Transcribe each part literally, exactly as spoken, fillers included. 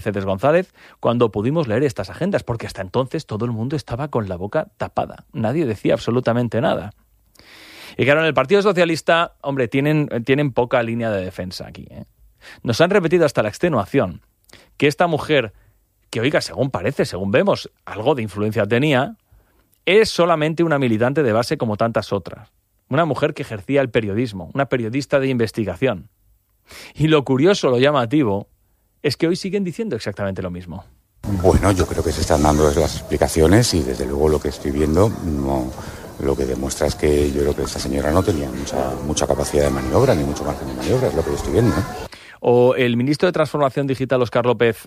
Mercedes González cuando pudimos leer estas agendas, porque hasta entonces todo el mundo estaba con la boca tapada. Nadie decía absolutamente nada. Y claro, en el Partido Socialista, hombre, tienen, tienen poca línea de defensa aquí, ¿eh? Nos han repetido hasta la extenuación que esta mujer, que oiga, según parece, según vemos, algo de influencia tenía, es solamente una militante de base como tantas otras. Una mujer que ejercía el periodismo, una periodista de investigación. Y lo curioso, lo llamativo, es que hoy siguen diciendo exactamente lo mismo. Bueno, yo creo que se están dando las explicaciones y desde luego lo que estoy viendo no, lo que demuestra es que yo creo que esta señora no tenía mucha, mucha capacidad de maniobra ni mucho margen de maniobra, es lo que yo estoy viendo, ¿eh? O el ministro de Transformación Digital, Óscar López,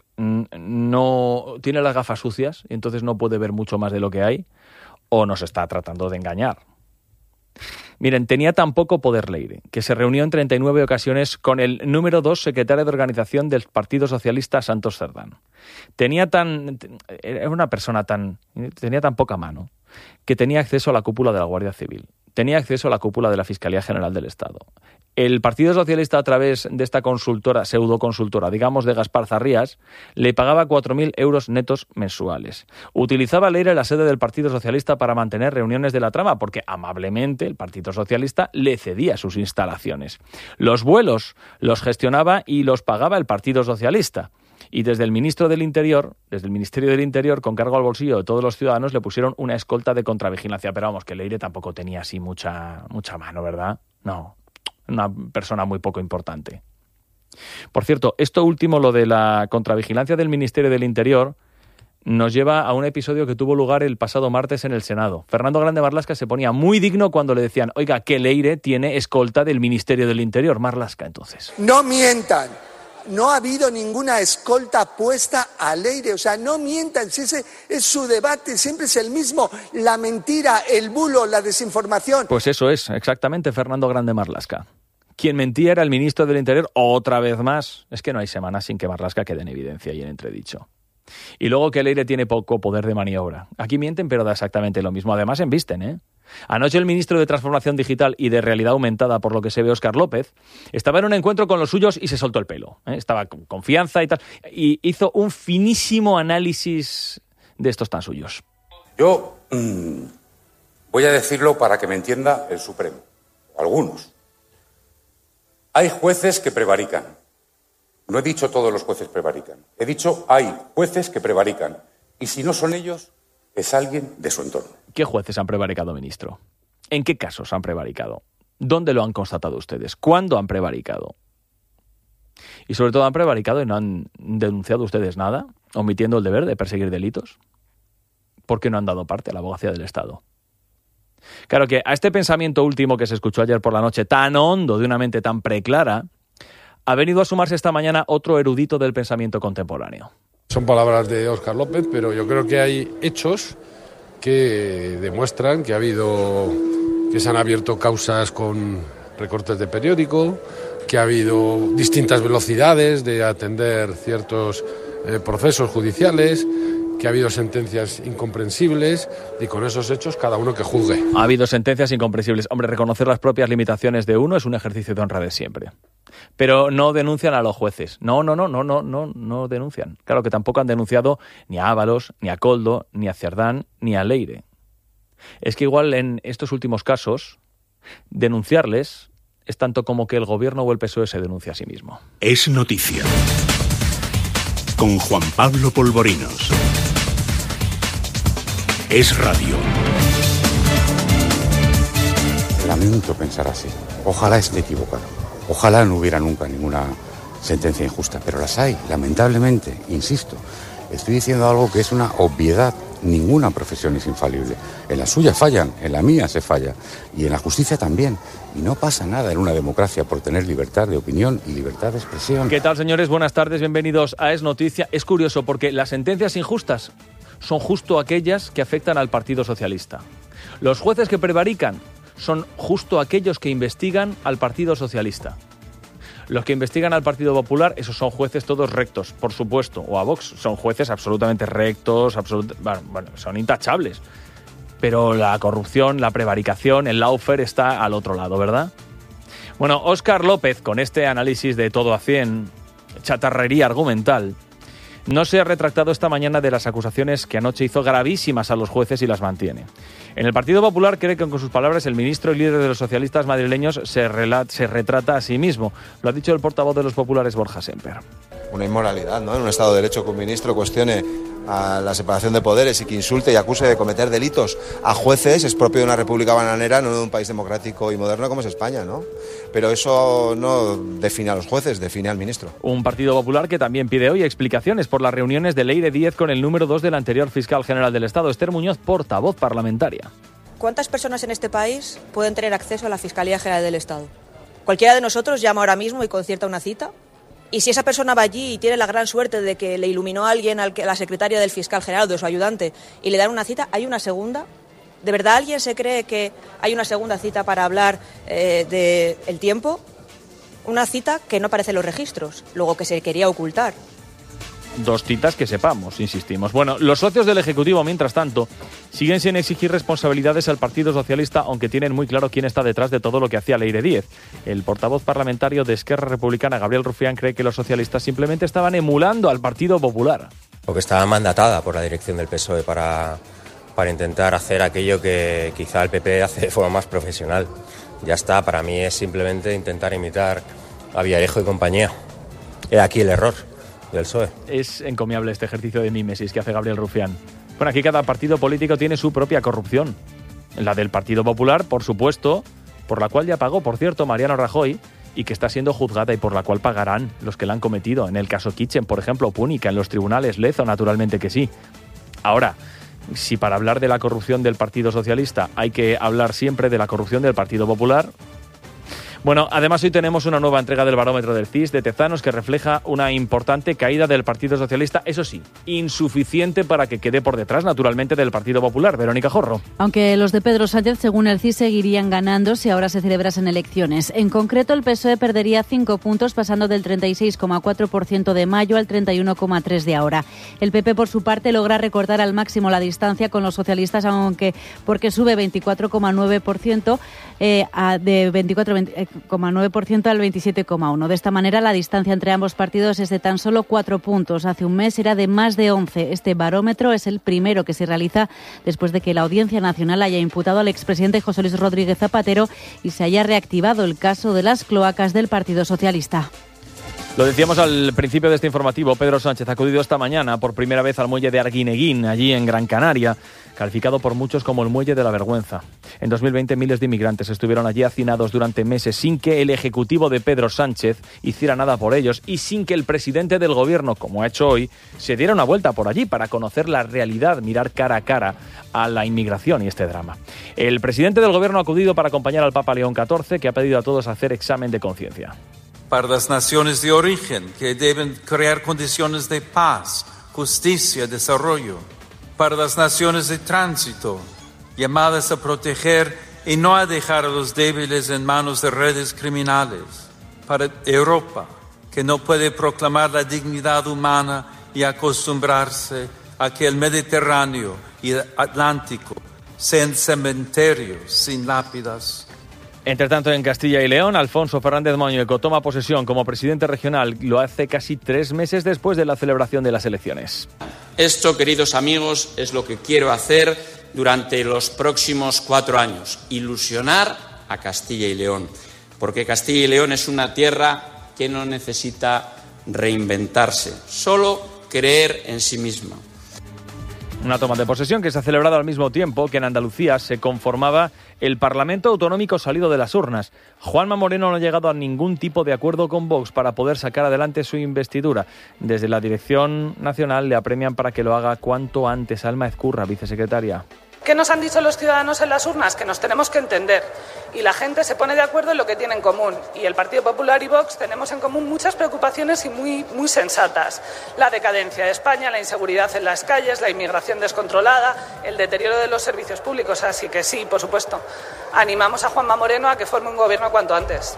no tiene las gafas sucias y entonces no puede ver mucho más de lo que hay, o nos está tratando de engañar. Miren, tenía tan poco poder Leire, que se reunió en treinta y nueve ocasiones con el número dos secretario de organización del Partido Socialista, Santos Cerdán. Tenía tan, era una persona tan, tenía tan poca mano, que tenía acceso a la cúpula de la Guardia Civil, tenía acceso a la cúpula de la Fiscalía General del Estado. El Partido Socialista, a través de esta consultora, pseudoconsultora, digamos de Gaspar Zarrías, le pagaba cuatro mil euros netos mensuales. Utilizaba Leire la sede del Partido Socialista para mantener reuniones de la trama, porque amablemente el Partido Socialista le cedía sus instalaciones. Los vuelos los gestionaba y los pagaba el Partido Socialista. Y desde el ministro del Interior, desde el Ministerio del Interior, con cargo al bolsillo de todos los ciudadanos, le pusieron una escolta de contravigilancia. Pero vamos, que Leire tampoco tenía así mucha, mucha mano, ¿verdad? No. Una persona muy poco importante. Por cierto, esto último, lo de la contravigilancia del Ministerio del Interior, nos lleva a un episodio que tuvo lugar el pasado martes en el Senado. Fernando Grande Marlaska se ponía muy digno cuando le decían, oiga, que Leire tiene escolta del Ministerio del Interior. Marlaska, entonces. No mientan. No ha habido ninguna escolta puesta a Leire, o sea, no mientan, si ese es su debate, siempre es el mismo, la mentira, el bulo, la desinformación. Pues eso es, exactamente, Fernando Grande Marlaska. Quien mentía era el ministro del Interior, otra vez más. Es que no hay semana sin que Marlaska quede en evidencia y en entredicho. Y luego que Leire tiene poco poder de maniobra. Aquí mienten, pero da exactamente lo mismo. Además, embisten, ¿eh? Anoche el ministro de Transformación Digital y de Realidad Aumentada, por lo que se ve, Óscar López, estaba en un encuentro con los suyos y se soltó el pelo, ¿eh? Estaba con confianza y tal, y hizo un finísimo análisis de estos tan suyos. Yo mmm, voy a decirlo para que me entienda el Supremo, algunos. Hay jueces que prevarican. No he dicho todos los jueces prevarican. He dicho hay jueces que prevarican. Y si no son ellos, es alguien de su entorno. ¿Qué jueces han prevaricado, ministro? ¿En qué casos han prevaricado? ¿Dónde lo han constatado ustedes? ¿Cuándo han prevaricado? Y sobre todo han prevaricado y no han denunciado ustedes nada, omitiendo el deber de perseguir delitos. ¿Por qué no han dado parte a la abogacía del Estado? Claro que a este pensamiento último que se escuchó ayer por la noche, tan hondo, de una mente tan preclara, ha venido a sumarse esta mañana otro erudito del pensamiento contemporáneo. Son palabras de Óscar López, pero yo creo que hay hechos que demuestran que ha habido, que se han abierto causas con recortes de periódico, que ha habido distintas velocidades de atender ciertos eh, procesos judiciales, que ha habido sentencias incomprensibles y con esos hechos cada uno que juzgue. Ha habido sentencias incomprensibles. Hombre, reconocer las propias limitaciones de uno es un ejercicio de honradez siempre. Pero no denuncian a los jueces. No, no, no, no, no, no, no denuncian. Claro que tampoco han denunciado ni a Ábalos, ni a Koldo, ni a Cerdán, ni a Leire. Es que igual en estos últimos casos, denunciarles es tanto como que el gobierno o el P S O E se denuncia a sí mismo. Es noticia. Con Juan Pablo Polvorinos. Es radio. Lamento pensar así. Ojalá esté equivocado. Ojalá no hubiera nunca ninguna sentencia injusta, pero las hay, lamentablemente, insisto. Estoy diciendo algo que es una obviedad. Ninguna profesión es infalible. En la suya fallan, en la mía se falla. Y en la justicia también. Y no pasa nada en una democracia por tener libertad de opinión y libertad de expresión. ¿Qué tal, señores? Buenas tardes, bienvenidos a Es Noticia. Es curioso porque las sentencias injustas son justo aquellas que afectan al Partido Socialista. Los jueces que prevarican son justo aquellos que investigan al Partido Socialista. Los que investigan al Partido Popular, esos son jueces todos rectos, por supuesto, o a Vox, son jueces absolutamente rectos, absolut- bueno, bueno, son intachables. Pero la corrupción, la prevaricación, el lawfare está al otro lado, ¿verdad? Bueno, Óscar López, con este análisis de todo a cien, chatarrería argumental, no se ha retractado esta mañana de las acusaciones que anoche hizo gravísimas a los jueces y las mantiene. En el Partido Popular cree que con sus palabras el ministro y líder de los socialistas madrileños se, relata, se retrata a sí mismo. Lo ha dicho el portavoz de los populares, Borja Semper. Una inmoralidad, ¿no? En un Estado de Derecho que un ministro cuestione a la separación de poderes y que insulte y acuse de cometer delitos a jueces es propio de una república bananera, no de un país democrático y moderno como es España, ¿no? Pero eso no define a los jueces, define al ministro. Un Partido Popular que también pide hoy explicaciones por las reuniones de Leire Díez con el número dos del anterior fiscal general del Estado, Esther Muñoz, portavoz parlamentaria. ¿Cuántas personas en este país pueden tener acceso a la Fiscalía General del Estado? Cualquiera de nosotros llama ahora mismo y concierta una cita. Y si esa persona va allí y tiene la gran suerte de que le iluminó a alguien, a la secretaria del fiscal general, de su ayudante, y le dan una cita, ¿hay una segunda? ¿De verdad alguien se cree que hay una segunda cita para hablar eh, del tiempo? Una cita que no aparece en los registros, luego que se quería ocultar. Dos citas que sepamos, insistimos. Bueno, los socios del Ejecutivo, mientras tanto, siguen sin exigir responsabilidades al Partido Socialista, aunque tienen muy claro quién está detrás de todo lo que hacía Leire Díez. El portavoz parlamentario de Esquerra Republicana, Gabriel Rufián, cree que los socialistas simplemente estaban emulando al Partido Popular. O que estaba mandatada por la dirección del P S O E para, para intentar hacer aquello que quizá el P P hace de forma más profesional. Ya está, para mí es simplemente intentar imitar a Villarejo y compañía. He aquí el error del P S O E. Es encomiable este ejercicio de mímesis que hace Gabriel Rufián. Bueno, aquí cada partido político tiene su propia corrupción. La del Partido Popular, por supuesto, por la cual ya pagó, por cierto, Mariano Rajoy, y que está siendo juzgada y por la cual pagarán los que la han cometido. En el caso Kitchen, por ejemplo, Púnica, en los tribunales, Lezo, naturalmente que sí. Ahora, si para hablar de la corrupción del Partido Socialista hay que hablar siempre de la corrupción del Partido Popular... Bueno, además hoy tenemos una nueva entrega del barómetro del C I S de Tezanos que refleja una importante caída del Partido Socialista, eso sí, insuficiente para que quede por detrás, naturalmente, del Partido Popular. Verónica Jorro. Aunque los de Pedro Sánchez, según el C I S, seguirían ganando si ahora se celebrasen elecciones. En concreto, el P S O E perdería cinco puntos, pasando del treinta y seis coma cuatro por ciento de mayo al treinta y uno coma tres por ciento de ahora. El P P, por su parte, logra recortar al máximo la distancia con los socialistas, aunque porque sube veinticuatro coma nueve por ciento eh, a, de veinticuatro coma nueve por ciento al veintisiete coma uno por ciento. De esta manera, la distancia entre ambos partidos es de tan solo cuatro puntos. Hace un mes era de más de once. Este barómetro es el primero que se realiza después de que la Audiencia Nacional haya imputado al expresidente José Luis Rodríguez Zapatero y se haya reactivado el caso de las cloacas del Partido Socialista. Lo decíamos al principio de este informativo, Pedro Sánchez ha acudido esta mañana por primera vez al muelle de Arguineguín, allí en Gran Canaria, calificado por muchos como el muelle de la vergüenza. En dos mil veinte miles de inmigrantes estuvieron allí hacinados durante meses sin que el ejecutivo de Pedro Sánchez hiciera nada por ellos y sin que el presidente del gobierno, como ha hecho hoy, se diera una vuelta por allí para conocer la realidad, mirar cara a cara a la inmigración y este drama. El presidente del gobierno ha acudido para acompañar al Papa León catorce, que ha pedido a todos hacer examen de conciencia. Para las naciones de origen, que deben crear condiciones de paz, justicia y desarrollo. Para las naciones de tránsito, llamadas a proteger y no a dejar a los débiles en manos de redes criminales. Para Europa, que no puede proclamar la dignidad humana y acostumbrarse a que el Mediterráneo y el Atlántico sean cementerios sin lápidas. Entre tanto, en Castilla y León, Alfonso Fernández Mañueco toma posesión como presidente regional. Lo hace casi tres meses después de la celebración de las elecciones. Esto, queridos amigos, es lo que quiero hacer durante los próximos cuatro años. Ilusionar a Castilla y León. Porque Castilla y León es una tierra que no necesita reinventarse, solo creer en sí misma. Una toma de posesión que se ha celebrado al mismo tiempo que en Andalucía se conformaba el Parlamento Autonómico salido de las urnas. Juanma Moreno no ha llegado a ningún tipo de acuerdo con Vox para poder sacar adelante su investidura. Desde la Dirección Nacional le apremian para que lo haga cuanto antes. Alma Ezcurra, vicesecretaria. ¿Qué nos han dicho los ciudadanos en las urnas? Que nos tenemos que entender. Y la gente se pone de acuerdo en lo que tiene en común. Y el Partido Popular y Vox tenemos en común muchas preocupaciones y muy, muy sensatas. La decadencia de España, la inseguridad en las calles, la inmigración descontrolada, el deterioro de los servicios públicos. Así que sí, por supuesto, animamos a Juanma Moreno a que forme un gobierno cuanto antes.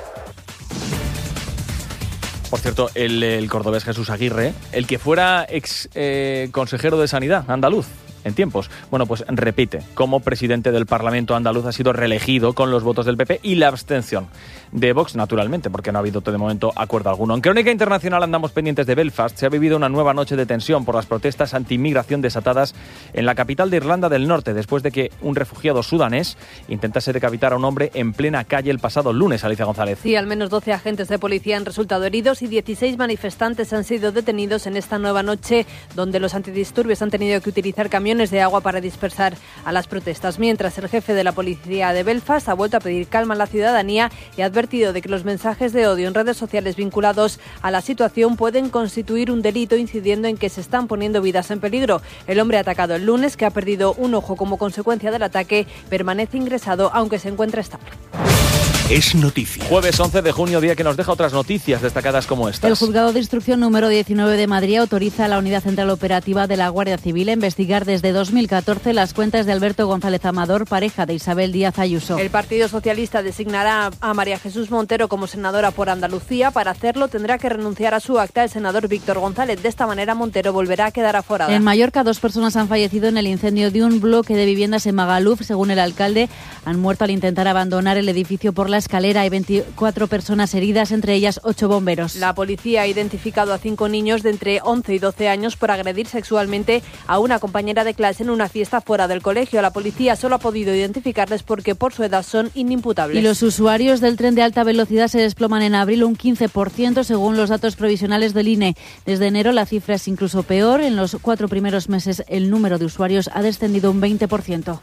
Por cierto, el, el cordobés Jesús Aguirre, el que fuera ex eh, consejero de Sanidad andaluz, en tiempos. Bueno, pues repite, como presidente del Parlamento andaluz ha sido reelegido con los votos del P P y la abstención de Vox, naturalmente, porque no ha habido de momento acuerdo alguno. En Crónica Internacional andamos pendientes de Belfast. Se ha vivido una nueva noche de tensión por las protestas anti-inmigración desatadas en la capital de Irlanda del Norte, después de que un refugiado sudanés intentase decapitar a un hombre en plena calle el pasado lunes. Alicia González. Sí, al menos doce agentes de policía han resultado heridos y dieciséis manifestantes han sido detenidos en esta nueva noche, donde los antidisturbios han tenido que utilizar camiones de agua para dispersar a las protestas. Mientras, el jefe de la policía de Belfast ha vuelto a pedir calma a la ciudadanía y ha advertido de que los mensajes de odio en redes sociales vinculados a la situación pueden constituir un delito, incidiendo en que se están poniendo vidas en peligro. El hombre atacado el lunes, que ha perdido un ojo como consecuencia del ataque, permanece ingresado, aunque se encuentra estable. Es noticia. Jueves once de junio, día que nos deja otras noticias destacadas como estas. El Juzgado de Instrucción número diecinueve de Madrid autoriza a la Unidad Central Operativa de la Guardia Civil a investigar desde dos mil catorce las cuentas de Alberto González Amador, pareja de Isabel Díaz Ayuso. El Partido Socialista designará a María Jesús Montero como senadora por Andalucía. Para hacerlo tendrá que renunciar a su acta el senador Víctor González. De esta manera, Montero volverá a quedar aforada. En Mallorca, dos personas han fallecido en el incendio de un bloque de viviendas en Magaluf. Según el alcalde, han muerto al intentar abandonar el edificio por la escalera. Hay veinticuatro personas heridas, entre ellas ocho bomberos. La policía ha identificado a cinco niños de entre once y doce años por agredir sexualmente a una compañera de clase en una fiesta fuera del colegio. La policía solo ha podido identificarles porque por su edad son inimputables. Y los usuarios del tren de alta velocidad se desploman en abril un quince por ciento según los datos provisionales del I N E. Desde enero la cifra es incluso peor. En los cuatro primeros meses el número de usuarios ha descendido un veinte por ciento.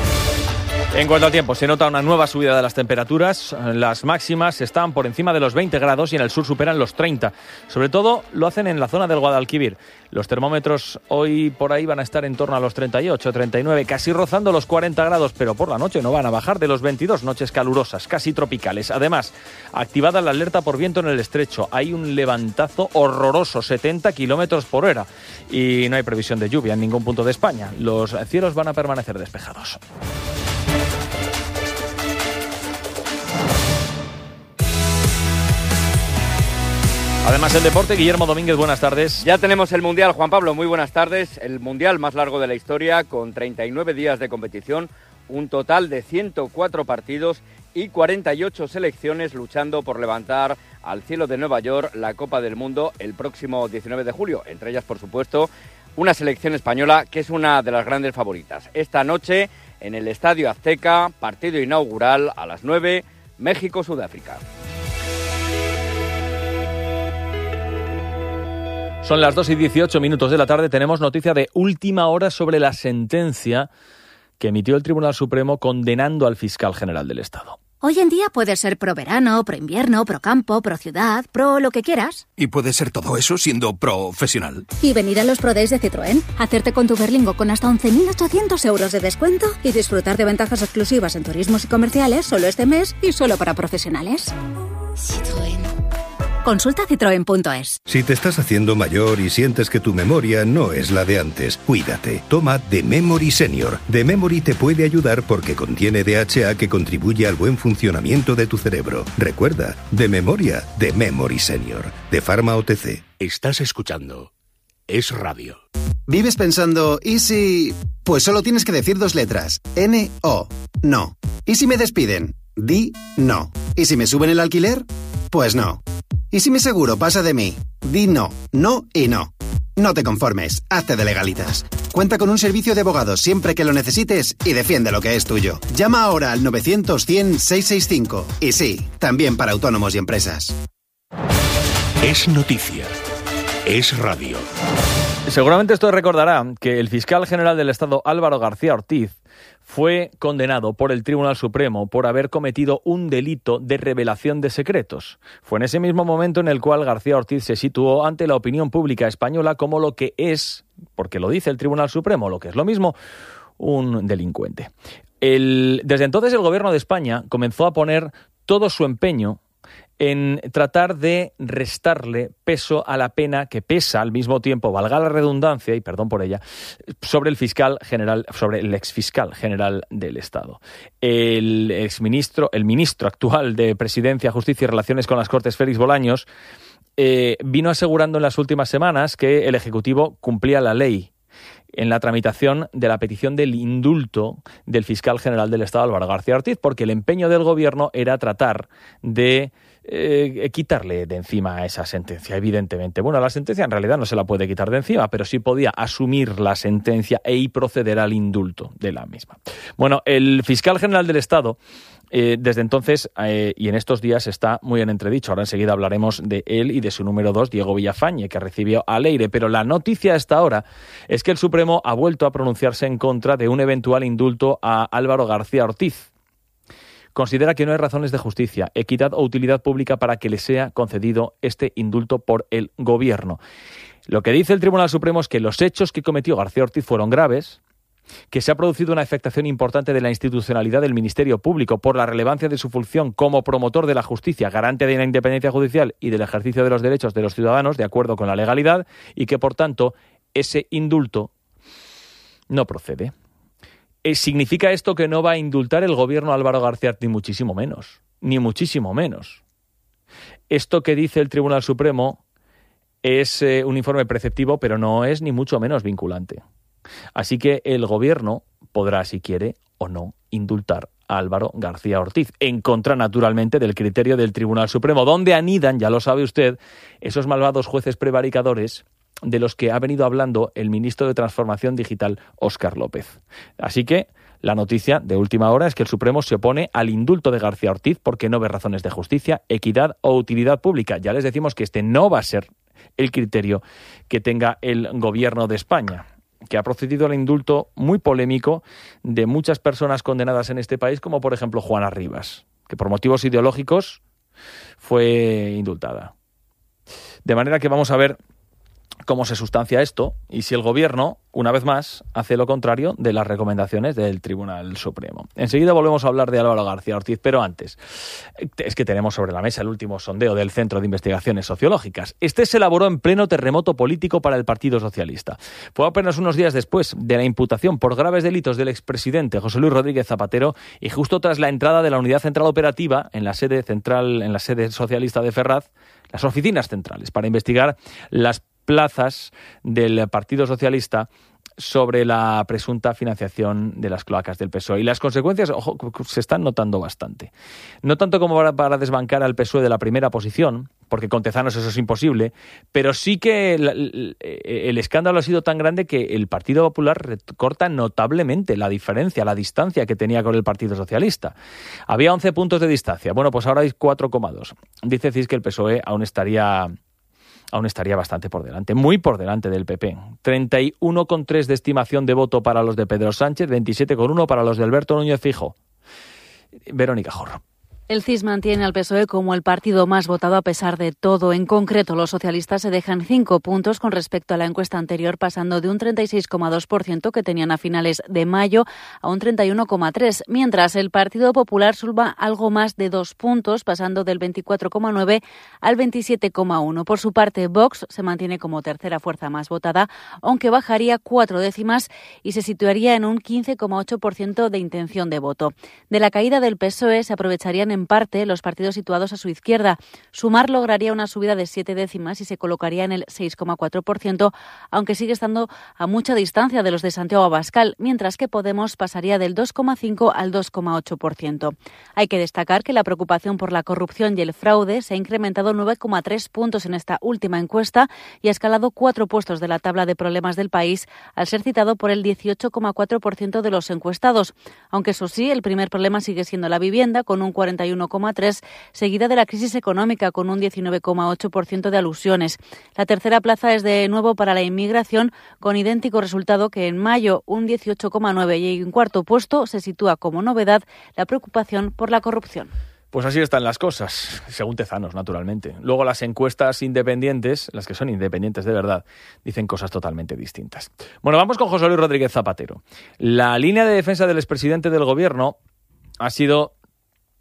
En cuanto al tiempo, se nota una nueva subida de las temperaturas. Las máximas están por encima de los veinte grados y en el sur superan los treinta. Sobre todo lo hacen en la zona del Guadalquivir. Los termómetros hoy por ahí van a estar en torno a los treinta y ocho, treinta y nueve, casi rozando los cuarenta grados, pero por la noche no van a bajar de los veintidós. Noches calurosas, casi tropicales. Además, activada la alerta por viento en el estrecho. Hay un levantazo horroroso, setenta kilómetros por hora. Y no hay previsión de lluvia en ningún punto de España. Los cielos van a permanecer despejados. Además, el deporte, Guillermo Domínguez, buenas tardes. Ya tenemos el Mundial, Juan Pablo, muy buenas tardes. El Mundial más largo de la historia, con treinta y nueve días de competición, un total de ciento cuatro partidos y cuarenta y ocho selecciones luchando por levantar al cielo de Nueva York la Copa del Mundo el próximo diecinueve de julio. Entre ellas, por supuesto, una selección española que es una de las grandes favoritas. Esta noche, en el Estadio Azteca, partido inaugural a las nueve, México-Sudáfrica. Son las dos y dieciocho minutos de la tarde. Tenemos noticia de última hora sobre la sentencia que emitió el Tribunal Supremo condenando al fiscal general del Estado. Hoy en día puedes ser pro verano, pro invierno, pro campo, pro ciudad, pro lo que quieras. Y puedes ser todo eso siendo profesional. Y venir a los Pro Days de Citroën, hacerte con tu Berlingo con hasta once mil ochocientos euros de descuento y disfrutar de ventajas exclusivas en turismos y comerciales solo este mes y solo para profesionales. Citroën. Consulta citroen punto es. Si te estás haciendo mayor y sientes que tu memoria no es la de antes, cuídate. Toma The Memory Senior. The Memory te puede ayudar porque contiene D H A que contribuye al buen funcionamiento de tu cerebro. Recuerda, de memoria, The Memory Senior. De Pharma O T C. Estás escuchando Es Radio. ¿Vives pensando, ¿y si...? Pues solo tienes que decir dos letras. N O. No. ¿Y si me despiden? Di no. ¿Y si me suben el alquiler? Pues no. ¿Y si mi seguro pasa de mí? Di no, no y no. No te conformes, hazte de Legalitas. Cuenta con un servicio de abogados siempre que lo necesites y defiende lo que es tuyo. Llama ahora al novecientos cien seiscientos sesenta y cinco. Y sí, también para autónomos y empresas. Es noticia. Es radio. Seguramente esto recordará que el fiscal general del Estado, Álvaro García Ortiz, fue condenado por el Tribunal Supremo por haber cometido un delito de revelación de secretos. Fue en ese mismo momento en el cual García Ortiz se situó ante la opinión pública española como lo que es, porque lo dice el Tribunal Supremo, lo que es lo mismo, un delincuente. El, desde entonces el Gobierno de España comenzó a poner todo su empeño en tratar de restarle peso a la pena que pesa al mismo tiempo, valga la redundancia, y perdón por ella, sobre el fiscal general, sobre el exfiscal general del Estado. El exministro, el ministro actual de Presidencia, Justicia y Relaciones con las Cortes, Félix Bolaños, eh, vino asegurando en las últimas semanas que el Ejecutivo cumplía la ley. en la tramitación de la petición del indulto del fiscal general del Estado, Álvaro García Ortiz, porque el empeño del gobierno era tratar de eh, quitarle de encima esa sentencia, evidentemente. Bueno, la sentencia en realidad no se la puede quitar de encima, pero sí podía asumir la sentencia e proceder al indulto de la misma. Bueno, el fiscal general del Estado Eh, desde entonces eh, y en estos días está muy en entredicho. Ahora enseguida hablaremos de él y de su número dos, Diego Villafañe, que recibió a Leire. Pero la noticia hasta ahora es que el Supremo ha vuelto a pronunciarse en contra de un eventual indulto a Álvaro García Ortiz. Considera que no hay razones de justicia, equidad o utilidad pública para que le sea concedido este indulto por el Gobierno. Lo que dice el Tribunal Supremo es que los hechos que cometió García Ortiz fueron graves, que se ha producido una afectación importante de la institucionalidad del Ministerio Público por la relevancia de su función como promotor de la justicia, garante de la independencia judicial y del ejercicio de los derechos de los ciudadanos de acuerdo con la legalidad, y que, por tanto, ese indulto no procede. ¿Significa esto que no va a indultar el gobierno a Álvaro García Ortiz? Ni muchísimo menos, ni muchísimo menos. Esto que dice el Tribunal Supremo es eh, un informe preceptivo, pero no es ni mucho menos vinculante. Así que el Gobierno podrá, si quiere o no, indultar a Álvaro García Ortiz, en contra, naturalmente, del criterio del Tribunal Supremo, donde anidan, ya lo sabe usted, esos malvados jueces prevaricadores de los que ha venido hablando el ministro de Transformación Digital, Óscar López. Así que la noticia de última hora es que el Supremo se opone al indulto de García Ortiz porque no ve razones de justicia, equidad o utilidad pública. Ya les decimos que este no va a ser el criterio que tenga el Gobierno de España, que ha procedido al indulto muy polémico de muchas personas condenadas en este país, como por ejemplo Juana Rivas, que por motivos ideológicos fue indultada. De manera que vamos a ver cómo se sustancia esto y si el Gobierno, una vez más, hace lo contrario de las recomendaciones del Tribunal Supremo. Enseguida volvemos a hablar de Álvaro García Ortiz, pero antes, es que tenemos sobre la mesa el último sondeo del Centro de Investigaciones Sociológicas. Este se elaboró en pleno terremoto político para el Partido Socialista. Fue apenas unos días después de la imputación por graves delitos del expresidente José Luis Rodríguez Zapatero y justo tras la entrada de la Unidad Central Operativa en la sede central, en la sede socialista de Ferraz, las oficinas centrales, para investigar las plazas del Partido Socialista sobre la presunta financiación de las cloacas del P S O E. Y las consecuencias, ojo, se están notando bastante. No tanto como para, para desbancar al P S O E de la primera posición, porque con Tezanos eso es imposible, pero sí que el, el, el escándalo ha sido tan grande que el Partido Popular recorta notablemente la diferencia, la distancia que tenía con el Partido Socialista. Había once puntos de distancia. Bueno, pues ahora hay cuatro coma dos. Dice Cis que el P S O E aún estaría... aún estaría bastante por delante, muy por delante del P P. treinta y uno coma tres de estimación de voto para los de Pedro Sánchez, veintisiete coma uno para los de Alberto Núñez Feijóo. Verónica Jorro. El C I S mantiene al P S O E como el partido más votado a pesar de todo. En concreto, los socialistas se dejan cinco puntos con respecto a la encuesta anterior, pasando de un treinta y seis coma dos por ciento que tenían a finales de mayo a un treinta y uno coma tres por ciento, mientras el Partido Popular suba algo más de dos puntos, pasando del veinticuatro coma nueve por ciento al veintisiete coma uno por ciento. Por su parte, Vox se mantiene como tercera fuerza más votada, aunque bajaría cuatro décimas y se situaría en un quince coma ocho por ciento de intención de voto. De la caída del P S O E se aprovecharían en parte los partidos situados a su izquierda. Sumar lograría una subida de siete décimas y se colocaría en el seis coma cuatro por ciento, aunque sigue estando a mucha distancia de los de Santiago Abascal, mientras que Podemos pasaría del dos coma cinco al dos coma ocho por ciento. Hay que destacar que la preocupación por la corrupción y el fraude se ha incrementado nueve coma tres puntos en esta última encuesta y ha escalado cuatro puestos de la tabla de problemas del país, al ser citado por el dieciocho coma cuatro por ciento de los encuestados. Aunque eso sí, el primer problema sigue siendo la vivienda, con un cuarenta y uno coma tres por ciento, seguida de la crisis económica, con un diecinueve coma ocho por ciento de alusiones. La tercera plaza es de nuevo para la inmigración, con idéntico resultado que en mayo, un dieciocho coma nueve por ciento, y en cuarto puesto se sitúa como novedad la preocupación por la corrupción. Pues así están las cosas, según Tezanos, naturalmente. Luego las encuestas independientes, las que son independientes de verdad, dicen cosas totalmente distintas. Bueno, vamos con José Luis Rodríguez Zapatero. La línea de defensa del expresidente del Gobierno ha sido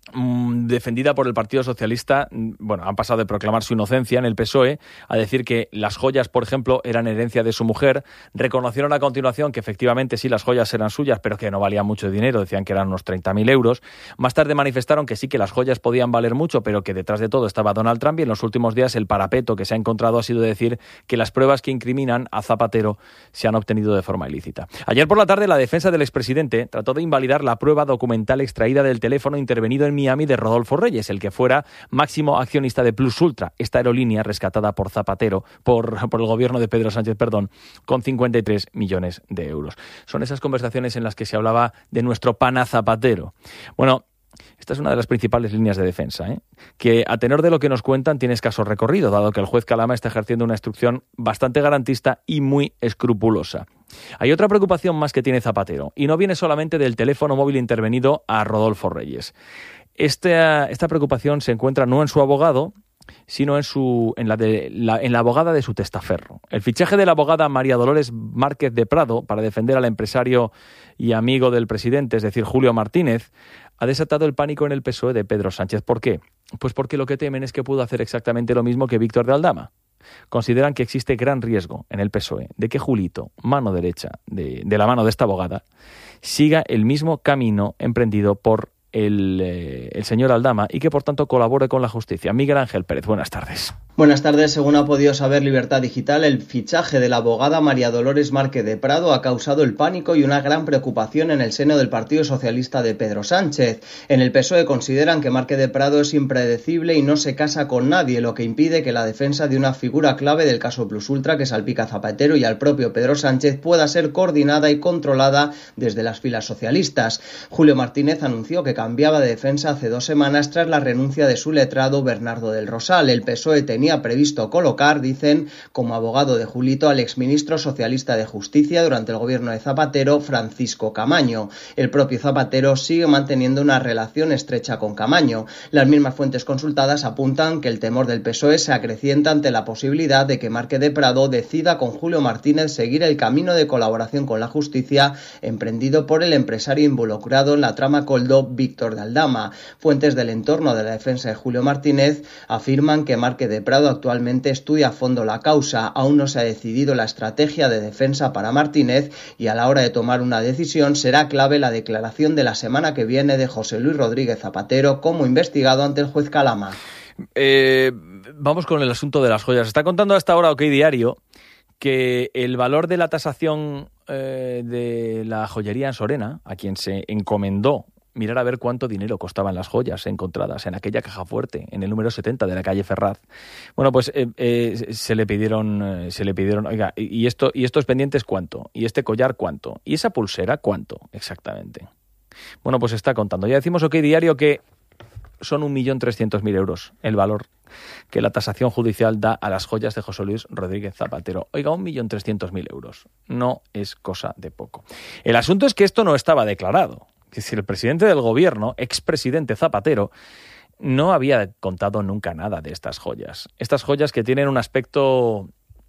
defendida por el Partido Socialista. Bueno, han pasado de proclamar su inocencia en el P S O E a decir que las joyas, por ejemplo, eran herencia de su mujer. Reconocieron a continuación que efectivamente sí, las joyas eran suyas, pero que no valían mucho dinero, decían que eran unos treinta mil euros. Más tarde manifestaron que sí, que las joyas podían valer mucho, pero que detrás de todo estaba Donald Trump, y en los últimos días el parapeto que se ha encontrado ha sido decir que las pruebas que incriminan a Zapatero se han obtenido de forma ilícita. Ayer por la tarde la defensa del expresidente trató de invalidar la prueba documental extraída del teléfono intervenido en Miami de Rodolfo Reyes, el que fuera máximo accionista de Plus Ultra, esta aerolínea rescatada por Zapatero, por, por el gobierno de Pedro Sánchez, perdón, con cincuenta y tres millones de euros. Son esas conversaciones en las que se hablaba de nuestro pana Zapatero. Bueno, esta es una de las principales líneas de defensa, ¿eh? que a tenor de lo que nos cuentan tiene escaso recorrido, dado que el juez Calama está ejerciendo una instrucción bastante garantista y muy escrupulosa. Hay otra preocupación más que tiene Zapatero, y no viene solamente del teléfono móvil intervenido a Rodolfo Reyes. Esta, esta preocupación se encuentra no en su abogado, sino en, su, en, la de, la, en la abogada de su testaferro. El fichaje de la abogada María Dolores Márquez de Prado para defender al empresario y amigo del presidente, es decir, Julio Martínez, ha desatado el pánico en el P S O E de Pedro Sánchez. ¿Por qué? Pues porque lo que temen es que pudo hacer exactamente lo mismo que Víctor de Aldama. Consideran que existe gran riesgo en el P S O E de que Julito, mano derecha de, de la mano de esta abogada, siga el mismo camino emprendido por el, eh, el señor Aldama y que por tanto colabore con la justicia. Miguel Ángel Pérez, buenas tardes. Buenas tardes. Según ha podido saber Libertad Digital, el fichaje de la abogada María Dolores Márquez de Prado ha causado el pánico y una gran preocupación en el seno del Partido Socialista de Pedro Sánchez. En el P S O E consideran que Márquez de Prado es impredecible y no se casa con nadie, lo que impide que la defensa de una figura clave del caso Plus Ultra que salpica a Zapatero y al propio Pedro Sánchez pueda ser coordinada y controlada desde las filas socialistas. Julio Martínez anunció que cambiaba de defensa hace dos semanas tras la renuncia de su letrado Bernardo del Rosal. El P S O E tenía previsto colocar, dicen, como abogado de Julito al exministro socialista de Justicia durante el gobierno de Zapatero, Francisco Camaño. El propio Zapatero sigue manteniendo una relación estrecha con Camaño. Las mismas fuentes consultadas apuntan que el temor del P S O E se acrecienta ante la posibilidad de que Márquez de Prado decida con Julio Martínez seguir el camino de colaboración con la justicia emprendido por el empresario involucrado en la trama Coldo, Víctor de Aldama. Fuentes del entorno de la defensa de Julio Martínez afirman que Márquez de Prado actualmente estudia a fondo la causa. Aún no se ha decidido la estrategia de defensa para Martínez y a la hora de tomar una decisión será clave la declaración de la semana que viene de José Luis Rodríguez Zapatero como investigado ante el juez Calama. Eh, vamos con el asunto de las joyas. Está contando hasta ahora OK Diario que el valor de la tasación eh, de la joyería en Sorena, a quien se encomendó mirar a ver cuánto dinero costaban las joyas encontradas en aquella caja fuerte, en el número setenta de la calle Ferraz. Bueno, pues eh, eh, se le pidieron, eh, se le pidieron, oiga, ¿y esto, y estos pendientes cuánto? ¿Y este collar cuánto? ¿Y esa pulsera cuánto? Exactamente. Bueno, pues está contando. Ya decimos OK Diario que son un millón trescientos mil euros el valor que la tasación judicial da a las joyas de José Luis Rodríguez Zapatero. Oiga, un millón trescientos mil euros. No es cosa de poco. El asunto es que esto no estaba declarado. Que si el presidente del gobierno, expresidente Zapatero, no había contado nunca nada de estas joyas. Estas joyas que tienen un aspecto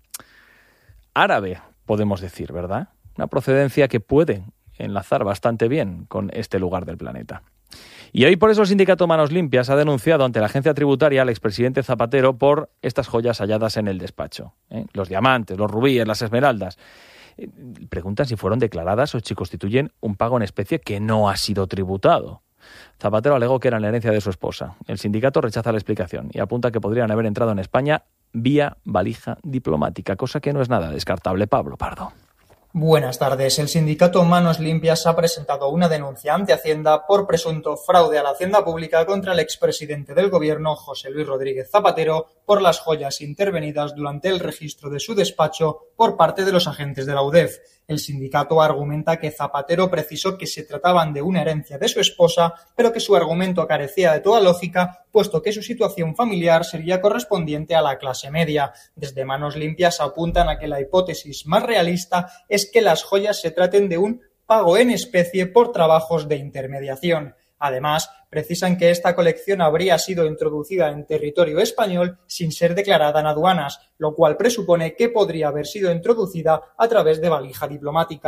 árabe, podemos decir, ¿verdad? Una procedencia que puede enlazar bastante bien con este lugar del planeta. Y hoy por eso el sindicato Manos Limpias ha denunciado ante la agencia tributaria al expresidente Zapatero por estas joyas halladas en el despacho, ¿eh? Los diamantes, los rubíes, las esmeraldas. Preguntan si fueron declaradas o si constituyen un pago en especie que no ha sido tributado. Zapatero alegó que eran la herencia de su esposa. El sindicato rechaza la explicación y apunta que podrían haber entrado en España vía valija diplomática, cosa que no es nada descartable. Pablo Pardo. Buenas tardes. El sindicato Manos Limpias ha presentado una denuncia ante Hacienda por presunto fraude a la hacienda pública contra el expresidente del gobierno, José Luis Rodríguez Zapatero, por las joyas intervenidas durante el registro de su despacho por parte de los agentes de la U D E F. El sindicato argumenta que Zapatero precisó que se trataban de una herencia de su esposa, pero que su argumento carecía de toda lógica, puesto que su situación familiar sería correspondiente a la clase media. Desde Manos Limpias apuntan a que la hipótesis más realista es que las joyas se traten de un pago en especie por trabajos de intermediación. Además, precisan que esta colección habría sido introducida en territorio español sin ser declarada en aduanas, lo cual presupone que podría haber sido introducida a través de valija diplomática.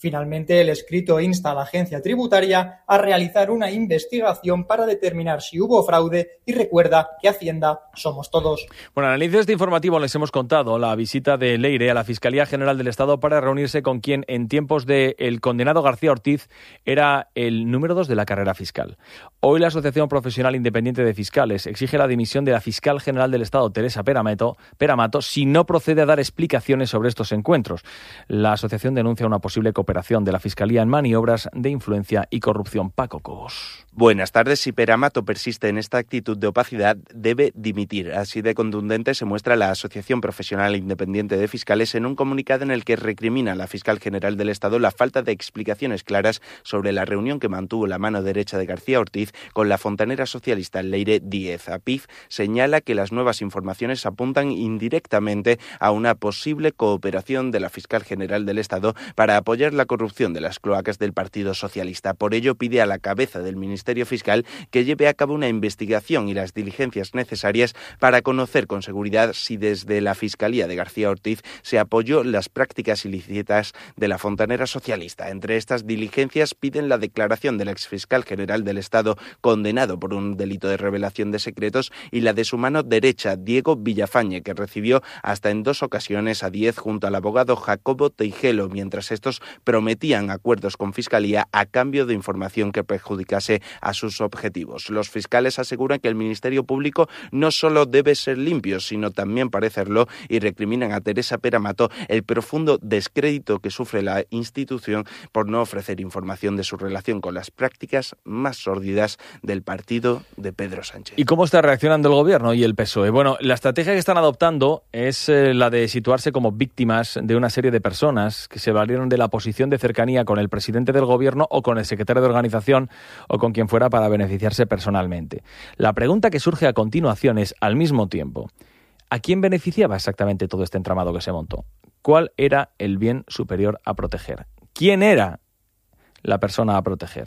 Finalmente, el escrito insta a la agencia tributaria a realizar una investigación para determinar si hubo fraude y recuerda que Hacienda somos todos. Bueno, al inicio de este informativo les hemos contado la visita de Leire a la Fiscalía General del Estado para reunirse con quien en tiempos del condenado García Ortiz era el número dos de la carrera fiscal. Hoy la Asociación Profesional Independiente de Fiscales exige la dimisión de la fiscal general del Estado, Teresa Peramato, Peramato, si no procede a dar explicaciones sobre estos encuentros. La asociación denuncia una posible cooperación de la Fiscalía en maniobras de influencia y corrupción. Paco Cobos. Buenas tardes. Si Peramato persiste en esta actitud de opacidad, debe dimitir. Así de contundente se muestra la Asociación Profesional Independiente de Fiscales en un comunicado en el que recrimina a la fiscal general del Estado la falta de explicaciones claras sobre la reunión que mantuvo la mano derecha de García Ortiz con la fontanera socialista Leire Díez. A P I F señala que las nuevas informaciones apuntan indirectamente a una posible cooperación de la fiscal general del Estado para apoyar la corrupción de las cloacas del Partido Socialista. Por ello pide a la cabeza del Ministerio Fiscal que lleve a cabo una investigación y las diligencias necesarias para conocer con seguridad si desde la Fiscalía de García Ortiz se apoyó las prácticas ilícitas de la fontanera socialista. Entre estas diligencias piden la declaración del exfiscal general del Estado condenado por un delito de revelación de secretos y la de su mano derecha, Diego Villafañe, que recibió hasta en dos ocasiones a Díez junto al abogado Jacobo Teijelo, mientras estos prometían acuerdos con Fiscalía a cambio de información que perjudicase a sus objetivos. Los fiscales aseguran que el Ministerio Público no solo debe ser limpio, sino también parecerlo, y recriminan a Teresa Peramato el profundo descrédito que sufre la institución por no ofrecer información de su relación con las prácticas más sórdidas del partido de Pedro Sánchez. ¿Y cómo está reaccionando el Gobierno y el P S O E? Bueno, la estrategia que están adoptando es eh, la de situarse como víctimas de una serie de personas que se valieron de la posición de cercanía con el presidente del Gobierno o con el secretario de organización o con quien fuera para beneficiarse personalmente. La pregunta que surge a continuación es, al mismo tiempo, ¿a quién beneficiaba exactamente todo este entramado que se montó? ¿Cuál era el bien superior a proteger? ¿Quién era la persona a proteger?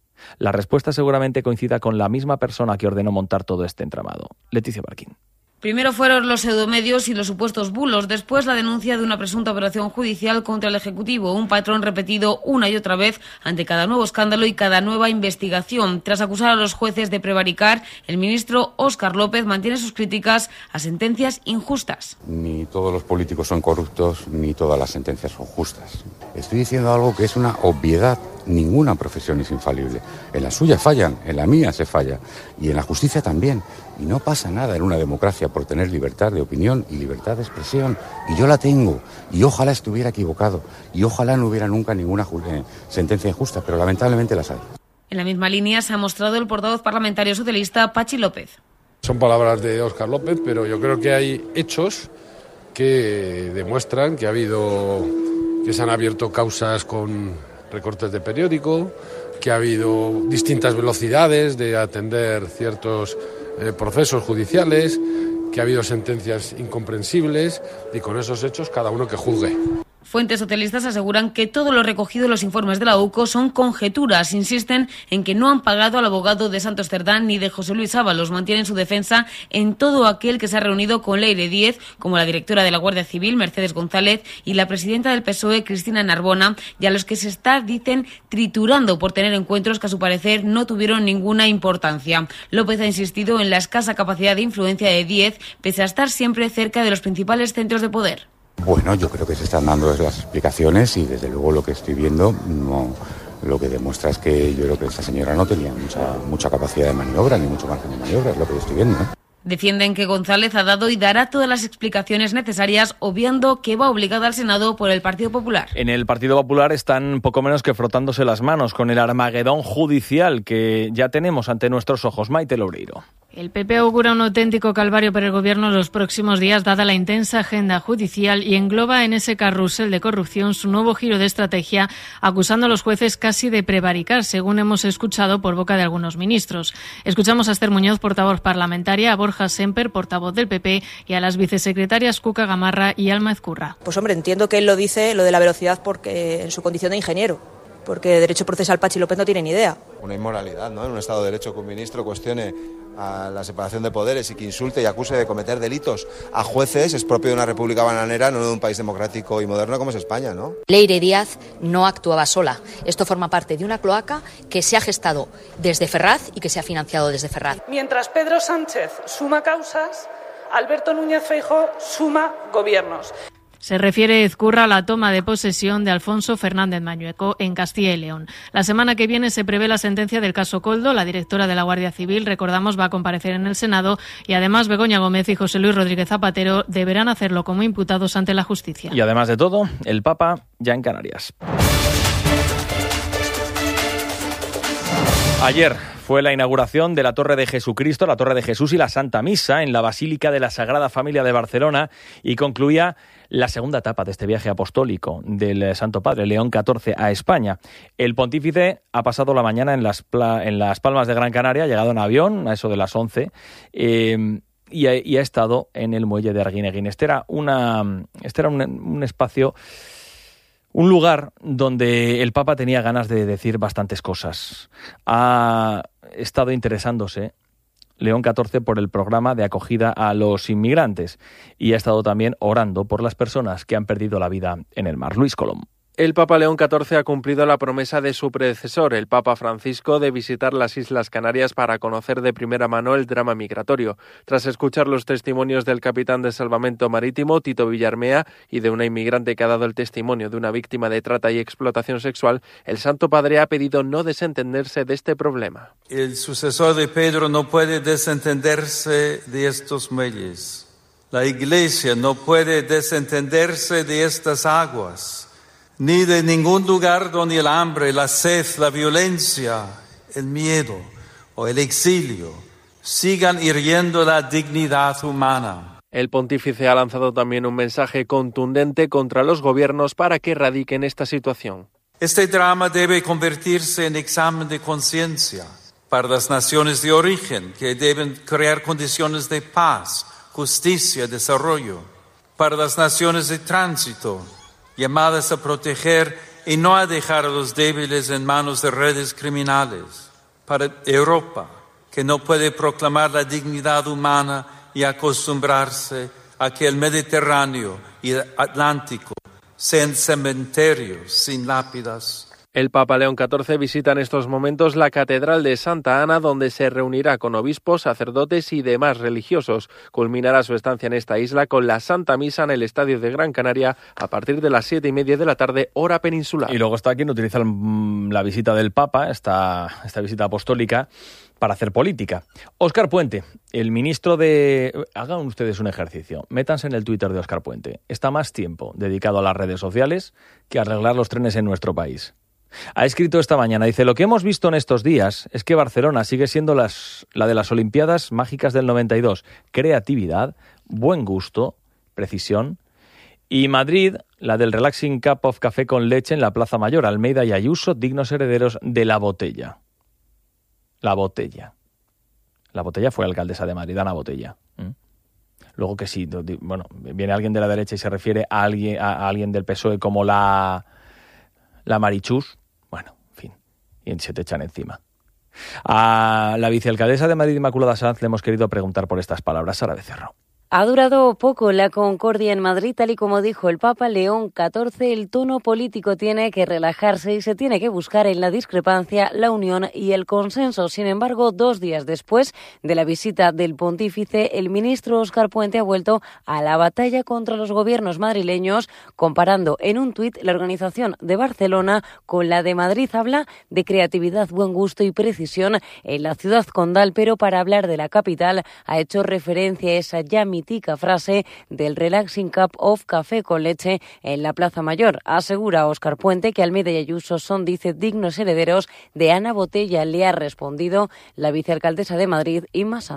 La respuesta seguramente coincida con la misma persona que ordenó montar todo este entramado, Leticia Barquín. Primero fueron los pseudomedios y los supuestos bulos, después la denuncia de una presunta operación judicial contra el Ejecutivo, un patrón repetido una y otra vez ante cada nuevo escándalo y cada nueva investigación. Tras acusar a los jueces de prevaricar, el ministro Óscar López mantiene sus críticas a sentencias injustas. Ni todos los políticos son corruptos, ni todas las sentencias son justas. Estoy diciendo algo que es una obviedad. Ninguna profesión es infalible. En la suya fallan, en la mía se falla. Y en la justicia también. Y no pasa nada en una democracia por tener libertad de opinión y libertad de expresión. Y yo la tengo. Y ojalá estuviera equivocado. Y ojalá no hubiera nunca ninguna eh, sentencia injusta. Pero lamentablemente las hay. En la misma línea se ha mostrado el portavoz parlamentario socialista Pachi López. Son palabras de Óscar López, pero yo creo que hay hechos que demuestran que ha habido, que se han abierto causas con recortes de periódico, que ha habido distintas velocidades de atender ciertos eh, procesos judiciales, que ha habido sentencias incomprensibles y con esos hechos cada uno que juzgue. Fuentes socialistas aseguran que todo lo recogido en los informes de la U C O son conjeturas. Insisten en que no han pagado al abogado de Santos Cerdán ni de José Luis Ábalos. Mantienen su defensa en todo aquel que se ha reunido con Leire Díez, como la directora de la Guardia Civil, Mercedes González, y la presidenta del P S O E, Cristina Narbona, y a los que se está, dicen, triturando por tener encuentros que a su parecer no tuvieron ninguna importancia. López ha insistido en la escasa capacidad de influencia de Díez, pese a estar siempre cerca de los principales centros de poder. Bueno, yo creo que se están dando las explicaciones y desde luego lo que estoy viendo no, lo que demuestra es que yo creo que esta señora no tenía mucha, mucha capacidad de maniobra ni mucho margen de maniobra, es lo que yo estoy viendo, ¿no? Defienden que González ha dado y dará todas las explicaciones necesarias, obviando que va obligada al Senado por el Partido Popular. En el Partido Popular están poco menos que frotándose las manos con el armagedón judicial que ya tenemos ante nuestros ojos. Maite Loureiro. El P P augura un auténtico calvario para el Gobierno en los próximos días, dada la intensa agenda judicial, y engloba en ese carrusel de corrupción su nuevo giro de estrategia, acusando a los jueces casi de prevaricar, según hemos escuchado por boca de algunos ministros. Escuchamos a Esther Muñoz, portavoz parlamentaria, a Borja Semper, portavoz del P P, y a las vicesecretarias Cuca Gamarra y Alma Ezcurra. Pues hombre, entiendo que él lo dice, lo de la velocidad, porque en su condición de ingeniero. porque de derecho procesal Pachi López no tiene ni idea. Una inmoralidad, ¿no? En un Estado de Derecho que un ministro cuestione a la separación de poderes y que insulte y acuse de cometer delitos a jueces es propio de una república bananera, no de un país democrático y moderno como es España, ¿no? Leire Díaz no actuaba sola. Esto forma parte de una cloaca que se ha gestado desde Ferraz y que se ha financiado desde Ferraz. Mientras Pedro Sánchez suma causas, Alberto Núñez Feijóo suma gobiernos. Se refiere Ezcurra a la toma de posesión de Alfonso Fernández Mañueco en Castilla y León. La semana que viene se prevé la sentencia del caso Koldo. La directora de la Guardia Civil, recordamos, va a comparecer en el Senado y además Begoña Gómez y José Luis Rodríguez Zapatero deberán hacerlo como imputados ante la justicia. Y además de todo, el Papa ya en Canarias. Ayer fue la inauguración de la Torre de Jesucristo, la Torre de Jesús y la Santa Misa en la Basílica de la Sagrada Familia de Barcelona y concluía la segunda etapa de este viaje apostólico del Santo Padre León catorce a España. El pontífice ha pasado la mañana en las, pla- en las Palmas de Gran Canaria, ha llegado en avión a eso de las once, eh, y, ha, y ha estado en el muelle de Arguineguín. Este era, una, este era un, un espacio... Un lugar donde el Papa tenía ganas de decir bastantes cosas. Ha estado interesándose León catorce por el programa de acogida a los inmigrantes y ha estado también orando por las personas que han perdido la vida en el mar. Luis Colom. El Papa León catorce ha cumplido la promesa de su predecesor, el Papa Francisco, de visitar las Islas Canarias para conocer de primera mano el drama migratorio. Tras escuchar los testimonios del capitán de salvamento marítimo, Tito Villarmea, y de una inmigrante que ha dado el testimonio de una víctima de trata y explotación sexual, el Santo Padre ha pedido no desentenderse de este problema. El sucesor de Pedro no puede desentenderse de estos muelles. La Iglesia no puede desentenderse de estas aguas, ni de ningún lugar donde el hambre, la sed, la violencia, el miedo o el exilio sigan hiriendo la dignidad humana. El pontífice ha lanzado también un mensaje contundente contra los gobiernos para que erradiquen esta situación. Este drama debe convertirse en examen de conciencia para las naciones de origen, que deben crear condiciones de paz, justicia, desarrollo, para las naciones de tránsito, llamadas a proteger y no a dejar a los débiles en manos de redes criminales. Para Europa, que no puede proclamar la dignidad humana y acostumbrarse a que el Mediterráneo y el Atlántico sean cementerios sin lápidas. El Papa León catorce visita en estos momentos la Catedral de Santa Ana, donde se reunirá con obispos, sacerdotes y demás religiosos. Culminará su estancia en esta isla con la Santa Misa en el Estadio de Gran Canaria a partir de las siete y media de la tarde, hora peninsular. Y luego está quien utiliza la visita del Papa, esta, esta visita apostólica, para hacer política. Óscar Puente, el ministro de... Hagan ustedes un ejercicio, métanse en el Twitter de Óscar Puente. Está más tiempo dedicado a las redes sociales que a arreglar los trenes en nuestro país. Ha escrito esta mañana, dice, lo que hemos visto en estos días es que Barcelona sigue siendo las, la de las Olimpiadas Mágicas del noventa y dos. Creatividad, buen gusto, precisión. Y Madrid, la del Relaxing Cup of Café con leche en la Plaza Mayor. Almeida y Ayuso, dignos herederos de la botella. La botella. La botella fue alcaldesa de Madrid, Ana Botella. ¿Mm? Luego que sí, bueno, viene alguien de la derecha y se refiere a alguien, a, a alguien del P S O E como la, la Marichus. Bueno, en fin, y se te echan encima. A la vicealcaldesa de Madrid, Inmaculada Sanz, le hemos querido preguntar por estas palabras. Sara Becerro. Ha durado poco la concordia en Madrid, tal y como dijo el Papa León catorce. El tono político tiene que relajarse y se tiene que buscar en la discrepancia la unión y el consenso. Sin embargo, dos días después de la visita del pontífice, el ministro Óscar Puente ha vuelto a la batalla contra los gobiernos madrileños, comparando en un tuit la organización de Barcelona con la de Madrid. Habla de creatividad, buen gusto y precisión en la ciudad condal, pero para hablar de la capital ha hecho referencia a esa ya mítica frase del Relaxing Cup of Café con leche en la Plaza Mayor. Asegura Óscar Puente que Almeida y Ayuso son, dice, dignos herederos de Ana Botella. Le ha respondido la vicealcaldesa de Madrid, Inma Sanz.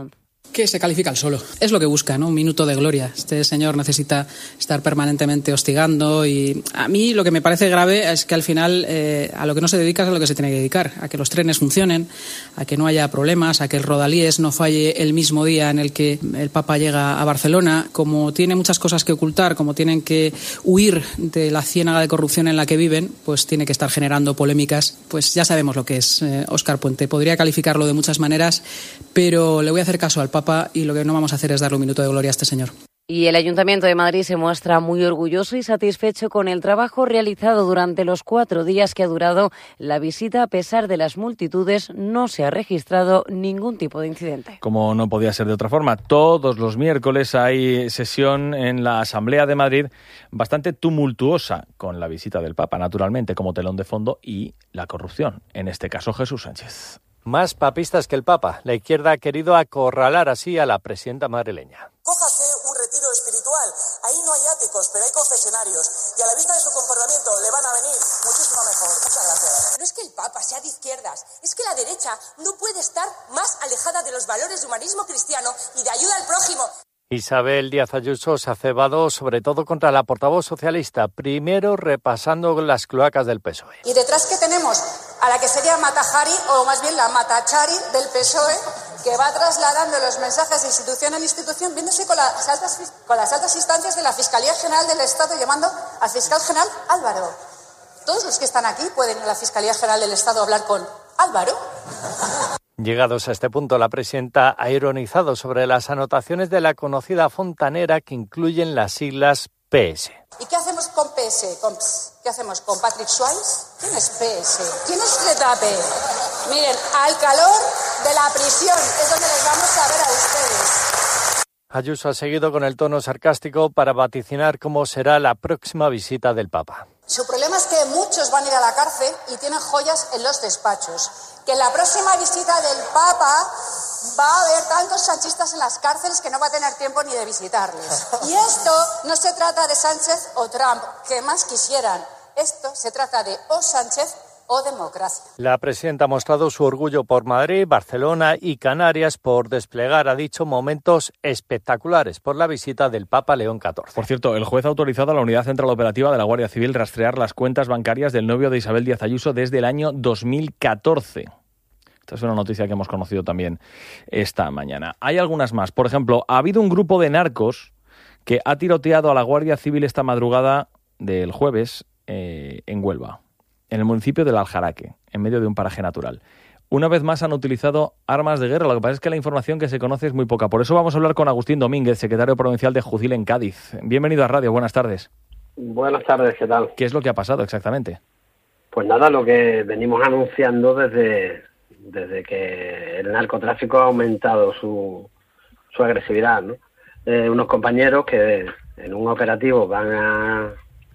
Que se califica al solo. Es lo que busca, ¿no? Un minuto de gloria. Este señor necesita estar permanentemente hostigando y a mí lo que me parece grave es que al final eh, a lo que no se dedica es a lo que se tiene que dedicar, a que los trenes funcionen, a que no haya problemas, a que el Rodalies no falle el mismo día en el que el Papa llega a Barcelona. Como tiene muchas cosas que ocultar, como tienen que huir de la ciénaga de corrupción en la que viven, pues tiene que estar generando polémicas. Pues ya sabemos lo que es eh, Óscar Puente. Podría calificarlo de muchas maneras, pero le voy a hacer caso al Papa y lo que no vamos a hacer es darle un minuto de gloria a este señor. Y el Ayuntamiento de Madrid se muestra muy orgulloso y satisfecho con el trabajo realizado durante los cuatro días que ha durado la visita. A pesar de las multitudes, no se ha registrado ningún tipo de incidente. Como no podía ser de otra forma, todos los miércoles hay sesión en la Asamblea de Madrid bastante tumultuosa, con la visita del Papa, naturalmente, como telón de fondo, y la corrupción, en este caso Jesús Sánchez. Más papistas que el Papa. La izquierda ha querido acorralar así a la presidenta madrileña. Cójase un retiro espiritual. Ahí no hay áticos, pero hay confesionarios. Y a la vista de su comportamiento le van a venir muchísimo mejor. Muchas gracias. No es que el Papa sea de izquierdas, es que la derecha no puede estar más alejada de los valores de humanismo cristiano y de ayuda al prójimo. Isabel Díaz Ayuso se ha cebado sobre todo contra la portavoz socialista, primero repasando las cloacas del P S O E. Y detrás que tenemos a la que sería Matahari, o más bien la Matachari del P S O E, que va trasladando los mensajes de institución en institución, viéndose con las altas, con las altas instancias de la Fiscalía General del Estado, llamando al fiscal general Álvaro. Todos los que están aquí pueden en la Fiscalía General del Estado hablar con Álvaro. Llegados a este punto, la presidenta ha ironizado sobre las anotaciones de la conocida fontanera que incluyen las siglas P S. ¿Y qué hacemos con P S? ¿Con P S? ¿Qué hacemos con Patrick Swayze? ¿Quién es P S? ¿Quién es Retape? Miren, al calor de la prisión es donde les vamos a ver a ustedes. Ayuso ha seguido con el tono sarcástico para vaticinar cómo será la próxima visita del Papa. Su problema es que muchos van a ir a la cárcel y tienen joyas en los despachos. Que en la próxima visita del Papa va a haber tantos sanchistas en las cárceles que no va a tener tiempo ni de visitarles. Y esto no se trata de Sánchez o Trump, que más quisieran. Esto se trata de o Sánchez o democracia. La presidenta ha mostrado su orgullo por Madrid, Barcelona y Canarias por desplegar, ha dicho, momentos espectaculares por la visita del Papa León catorce. Por cierto, el juez ha autorizado a la Unidad Central Operativa de la Guardia Civil rastrear las cuentas bancarias del novio de Isabel Díaz Ayuso desde el año dos mil catorce. Esta es una noticia que hemos conocido también esta mañana. Hay algunas más. Por ejemplo, ha habido un grupo de narcos que ha tiroteado a la Guardia Civil esta madrugada del jueves eh, en Huelva, en el municipio del Aljaraque, en medio de un paraje natural. Una vez más han utilizado armas de guerra. Lo que pasa es que la información que se conoce es muy poca. Por eso vamos a hablar con Agustín Domínguez, secretario provincial de Jucil en Cádiz. Bienvenido a Radio, buenas tardes. Buenas tardes, ¿qué tal? ¿Qué es lo que ha pasado exactamente? Pues nada, lo que venimos anunciando desde, desde que el narcotráfico ha aumentado su, su agresividad, ¿no? Eh, unos compañeros que en un operativo van a,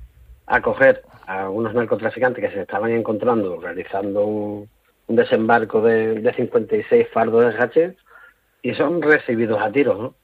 a coger a unos narcotraficantes que se estaban encontrando realizando un, un desembarco de, de cincuenta y seis fardos de hachís y son recibidos a tiros, ¿no?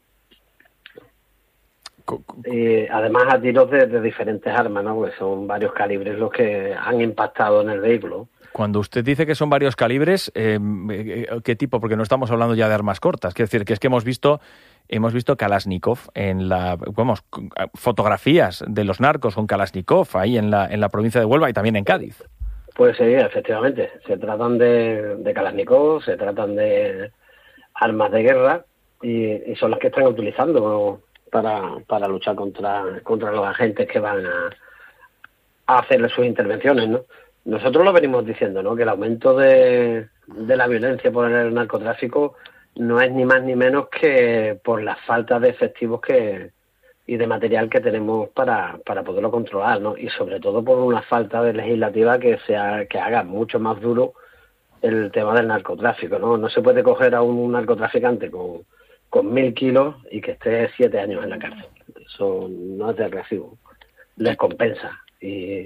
Y además a tiros de, de diferentes armas, ¿no? Porque son varios calibres los que han impactado en el vehículo. Cuando usted dice que son varios calibres, eh, ¿qué tipo? Porque no estamos hablando ya de armas cortas. Quiero decir, que es que hemos visto hemos visto Kalashnikov en la, vamos, fotografías de los narcos con Kalashnikov ahí en la en la provincia de Huelva y también en Cádiz. Pues sí, efectivamente. Se tratan de, de Kalashnikov, se tratan de armas de guerra y, y son las que están utilizando para, para luchar contra, contra los agentes que van a, a hacer sus intervenciones, ¿no? Nosotros lo venimos diciendo, ¿no? Que el aumento de, de la violencia por el narcotráfico no es ni más ni menos que por la falta de efectivos que y de material que tenemos para, para poderlo controlar, ¿no? Y sobre todo por una falta de legislativa que sea que haga mucho más duro el tema del narcotráfico, ¿no? No se puede coger a un narcotraficante con, con mil kilos y que esté siete años en la cárcel. Eso no es de recibo. Les compensa. Y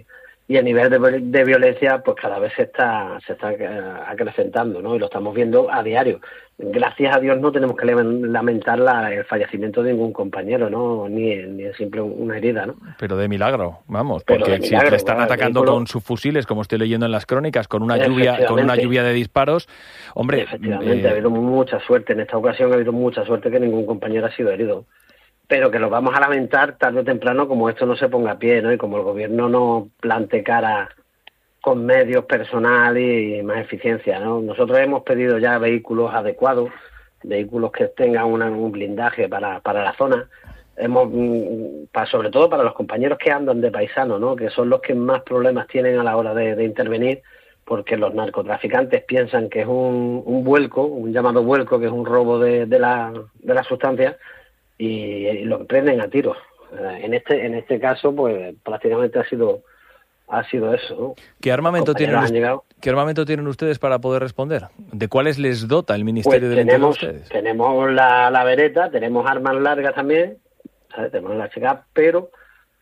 y el nivel de, de violencia pues cada vez se está se está acrecentando, ¿no? Y lo estamos viendo a diario. Gracias a Dios no tenemos que lamentar la, el fallecimiento de ningún compañero, ¿no? Ni, ni es simple una herida, ¿no? Pero de milagro, vamos, porque Pero de milagro, si te están claro, atacando vehículo... con sus fusiles, como estoy leyendo en las crónicas, con una lluvia con una lluvia de disparos, hombre... Efectivamente, eh... ha habido mucha suerte. En esta ocasión ha habido mucha suerte que ningún compañero ha sido herido. Pero que lo vamos a lamentar tarde o temprano como esto no se ponga a pie, ¿no? Y como el gobierno no plante cara con medios personal y más eficiencia, ¿no? Nosotros hemos pedido ya vehículos adecuados, vehículos que tengan una, un blindaje para, para la zona, hemos para, sobre todo para los compañeros que andan de paisano, ¿no? Que son los que más problemas tienen a la hora de, de intervenir, porque los narcotraficantes piensan que es un, un vuelco, un llamado vuelco, que es un robo de, de la de la sustancia, y, y lo emprenden a tiros. En este en este caso, pues prácticamente ha sido ha sido eso, ¿no? ¿Qué armamento tienen ¿Qué armamento tienen ustedes para poder responder? ¿De cuáles les dota el Ministerio pues del Interior a tenemos, ustedes? Tenemos la, la Beretta, tenemos armas largas también, ¿sabes? Tenemos la chica, pero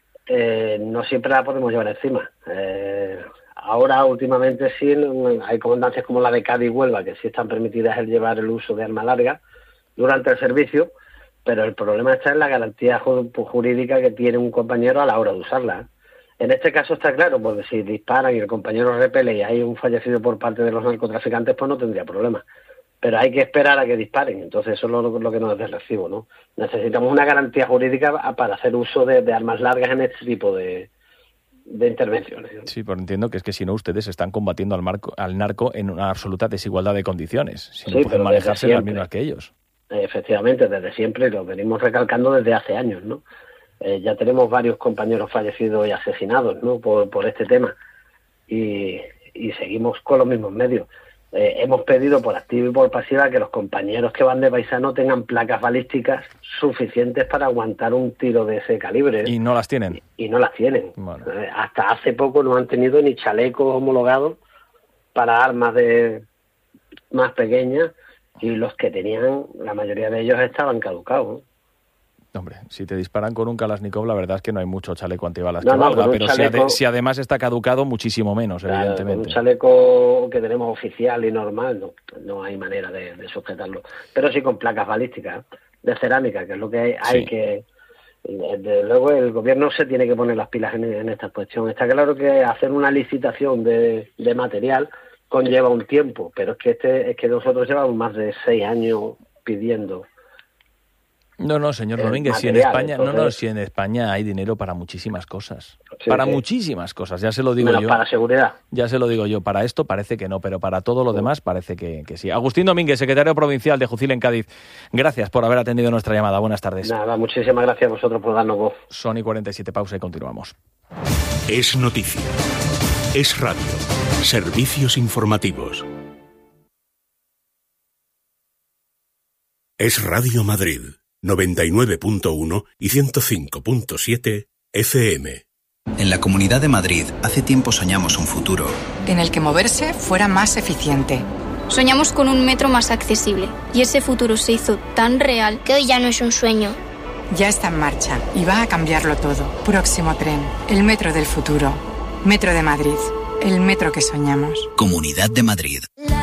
eh, no siempre la podemos llevar encima. Eh, ahora, últimamente, sí, hay comandancias como la de Cádiz y Huelva, que sí están permitidas el llevar el uso de armas largas durante el servicio, pero el problema está en la garantía jurídica que tiene un compañero a la hora de usarla. En este caso está claro, porque si disparan y el compañero repele y hay un fallecido por parte de los narcotraficantes, pues no tendría problema. Pero hay que esperar a que disparen, entonces eso es lo, lo que nos es de recibo, ¿no? Necesitamos una garantía jurídica para hacer uso de, de armas largas en este tipo de, de intervenciones, ¿no? Sí, pero entiendo que es que si no ustedes están combatiendo al, marco, al narco en una absoluta desigualdad de condiciones, si no sí, pueden manejarse las mismas que ellos. Efectivamente, desde siempre, lo venimos recalcando desde hace años, ¿no? Eh, ya tenemos varios compañeros fallecidos y asesinados, ¿no? Por, por este tema y, y seguimos con los mismos medios. Eh, hemos pedido por activa y por pasiva que los compañeros que van de paisano tengan placas balísticas suficientes para aguantar un tiro de ese calibre. Y no las tienen. Y, y no las tienen. Bueno. Eh, hasta hace poco no han tenido ni chalecos homologados para armas de más pequeñas, y los que tenían, la mayoría de ellos estaban caducados, ¿no? Hombre, si te disparan con un Kalashnikov, la verdad es que no hay mucho chaleco antibalas no, que no, valga, pero chaleco, si, ade si además está caducado, muchísimo menos, claro, evidentemente. Con un chaleco que tenemos oficial y normal, no, no hay manera de, de sujetarlo. Pero sí con placas balísticas de cerámica, que es lo que hay, hay sí. que... Desde luego el gobierno se tiene que poner las pilas en, en esta cuestión. Está claro que hacer una licitación de, de material conlleva un tiempo, pero es que este es que nosotros llevamos más de seis años pidiendo. No, no, señor Domínguez, material, si en España, entonces... no, no, si en España hay dinero para muchísimas cosas, sí, para sí. muchísimas cosas, ya se lo digo Menos yo. Para seguridad. Ya se lo digo yo, para esto parece que no, pero para todo lo demás parece que, que sí. Agustín Domínguez, secretario provincial de Jucil en Cádiz, gracias por haber atendido nuestra llamada. Buenas tardes. Nada, muchísimas gracias a vosotros por darnos voz. Son y cuarenta y siete, pausa y continuamos. Es noticia. Es radio. Servicios informativos. Es Radio Madrid. noventa y nueve punto uno y ciento cinco punto siete F M. En la Comunidad de Madrid hace tiempo soñamos un futuro en el que moverse fuera más eficiente. Soñamos con un metro más accesible y ese futuro se hizo tan real que hoy ya no es un sueño. Ya está en marcha y va a cambiarlo todo. Próximo tren, el metro del futuro. Metro de Madrid, el metro que soñamos. Comunidad de Madrid.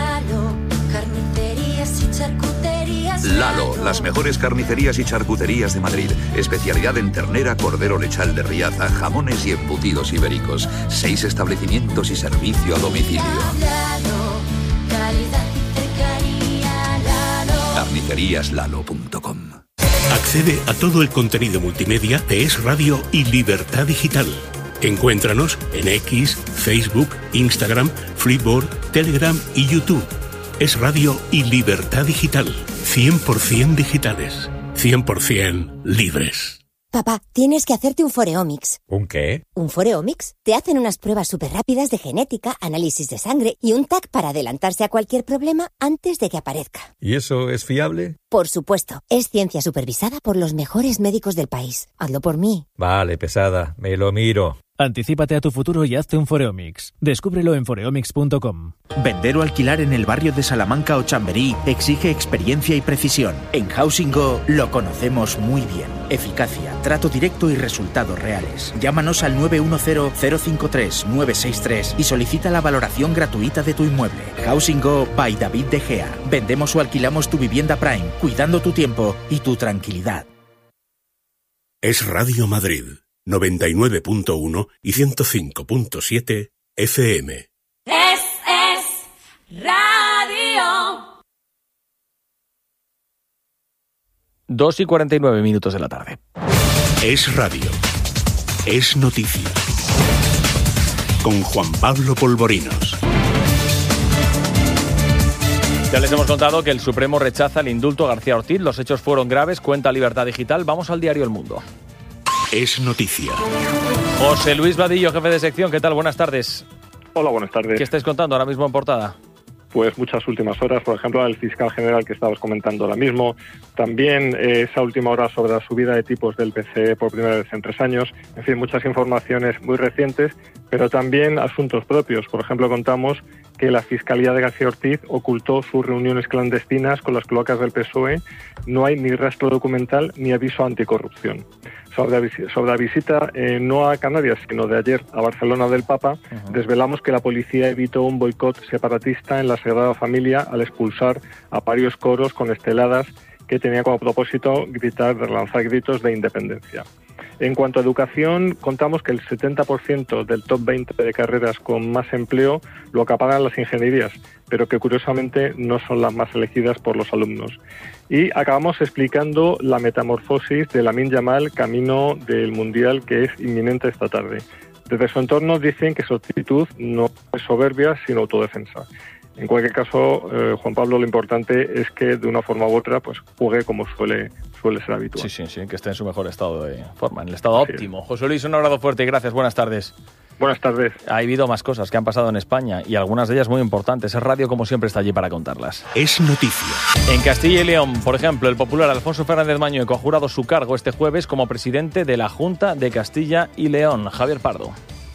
Lalo, las mejores carnicerías y charcuterías de Madrid. Especialidad en ternera, cordero lechal de Riaza, jamones y embutidos ibéricos. Seis establecimientos y servicio a domicilio. carnicerías lalo punto com. Accede a todo el contenido multimedia de Es Radio y Libertad Digital. Encuéntranos en X, Facebook, Instagram, Flipboard, Telegram y YouTube. Es Radio y Libertad Digital. cien por ciento digitales. cien por ciento libres. Papá, tienes que hacerte un Foreomics. ¿Un qué? Un Foreomics. Te hacen unas pruebas súper rápidas de genética, análisis de sangre y un T A C para adelantarse a cualquier problema antes de que aparezca. ¿Y eso es fiable? Por supuesto. Es ciencia supervisada por los mejores médicos del país. Hazlo por mí. Vale, pesada. Me lo miro. Anticípate a tu futuro y hazte un Foreomics. Descúbrelo en foreomics punto com. Vender o alquilar en el barrio de Salamanca o Chamberí exige experiencia y precisión. En Housing Go lo conocemos muy bien. Eficacia, trato directo y resultados reales. Llámanos al nueve uno cero, cero cinco tres, nueve seis tres y solicita la valoración gratuita de tu inmueble. Housing Go by David De Gea. Vendemos o alquilamos tu vivienda Prime, cuidando tu tiempo y tu tranquilidad. Es Radio Madrid, noventa y nueve punto uno y ciento cinco punto siete F M. Es, es radio. dos y cuarenta y nueve minutos de la tarde. Es radio. Es noticia. Con Juan Pablo Polvorinos. Ya les hemos contado que el Supremo rechaza el indulto a García Ortiz. Los hechos fueron graves, cuenta Libertad Digital. Vamos al diario El Mundo. Es noticia. José Luis Vadillo, jefe de sección. ¿Qué tal? Buenas tardes. Hola, buenas tardes. ¿Qué estáis contando ahora mismo en portada? Pues muchas últimas horas, por ejemplo, el fiscal general que estabas comentando ahora mismo, también eh, esa última hora sobre la subida de tipos del P C E por primera vez en tres años, en fin, muchas informaciones muy recientes, pero también asuntos propios. Por ejemplo, contamos que la Fiscalía de García Ortiz ocultó sus reuniones clandestinas con las cloacas del P S O E, no hay ni rastro documental ni aviso anticorrupción. Sobre la, sobre la visita eh, no a Canarias, sino de ayer a Barcelona del Papa, uh-huh. desvelamos que la policía evitó un boicot separatista en la Sagrada Familia al expulsar a varios coros con esteladas que tenía como propósito gritar, lanzar gritos de independencia. En cuanto a educación, contamos que el setenta por ciento del top veinte de carreras con más empleo lo acaparan las ingenierías, pero que curiosamente no son las más elegidas por los alumnos. Y acabamos explicando la metamorfosis de Lamine Yamal camino del Mundial, que es inminente esta tarde. Desde su entorno dicen que su actitud no es soberbia, sino autodefensa. En cualquier caso, eh, Juan Pablo, lo importante es que de una forma u otra pues juegue como suele, suele ser habitual. Sí, sí, sí, que esté en su mejor estado de forma, en el estado Así óptimo. Es. José Luis, un abrazo fuerte y gracias. Buenas tardes. Buenas tardes. Ha habido más cosas que han pasado en España y algunas de ellas muy importantes. Es radio, como siempre, está allí para contarlas. Es noticia. En Castilla y León, por ejemplo, el popular Alfonso Fernández Mañueco ha jurado su cargo este jueves como presidente de la Junta de Castilla y León. Javier Pardo.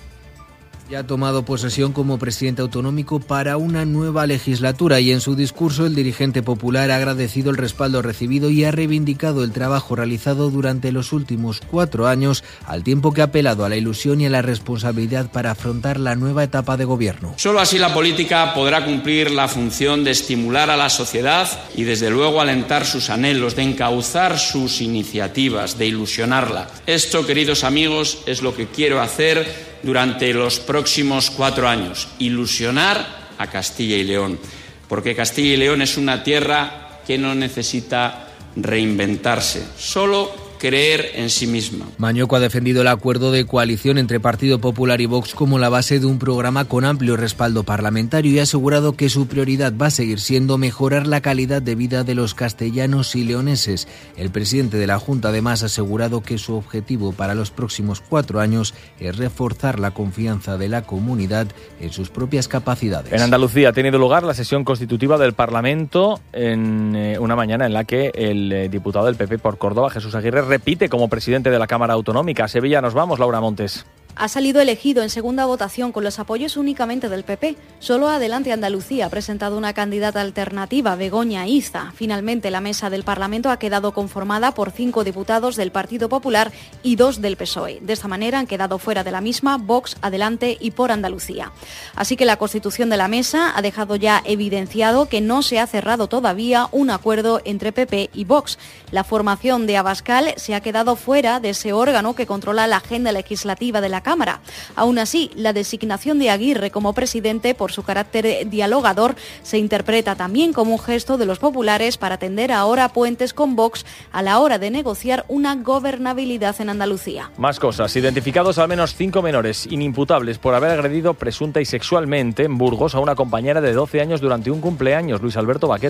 Ya ha tomado posesión como presidente autonómico para una nueva legislatura y en su discurso el dirigente popular ha agradecido el respaldo recibido y ha reivindicado el trabajo realizado durante los últimos cuatro años, al tiempo que ha apelado a la ilusión y a la responsabilidad para afrontar la nueva etapa de gobierno. Solo así la política podrá cumplir la función de estimular a la sociedad y desde luego alentar sus anhelos, de encauzar sus iniciativas, de ilusionarla. Esto, queridos amigos, es lo que quiero hacer durante los próximos cuatro años, ilusionar a Castilla y León, porque Castilla y León es una tierra que no necesita reinventarse, solo creer en sí misma. Mañueco ha defendido el acuerdo de coalición entre Partido Popular y Vox como la base de un programa con amplio respaldo parlamentario y ha asegurado que su prioridad va a seguir siendo mejorar la calidad de vida de los castellanos y leoneses. El presidente de la Junta además ha asegurado que su objetivo para los próximos cuatro años es reforzar la confianza de la comunidad en sus propias capacidades. En Andalucía ha tenido lugar la sesión constitutiva del Parlamento en eh, una mañana en la que el eh, diputado del P P por Córdoba, Jesús Aguirre, repite como presidente de la Cámara Autonómica. A Sevilla nos vamos, Laura Montes. Ha salido elegido en segunda votación con los apoyos únicamente del P P. Solo Adelante Andalucía ha presentado una candidata alternativa, Begoña Iza. Finalmente, la mesa del Parlamento ha quedado conformada por cinco diputados del Partido Popular y dos del P S O E. De esta manera han quedado fuera de la misma Vox, Adelante y Por Andalucía. Así que la constitución de la mesa ha dejado ya evidenciado que no se ha cerrado todavía un acuerdo entre P P y Vox. La formación de Abascal se ha quedado fuera de ese órgano que controla la agenda legislativa de la Cámara. Aún así, la designación de Aguirre como presidente, por su carácter dialogador, se interpreta también como un gesto de los populares para tender ahora puentes con Vox a la hora de negociar una gobernabilidad en Andalucía. Más cosas. Identificados al menos cinco menores inimputables por haber agredido presunta y sexualmente en Burgos a una compañera de doce años durante un cumpleaños. Luis Alberto Vaquero.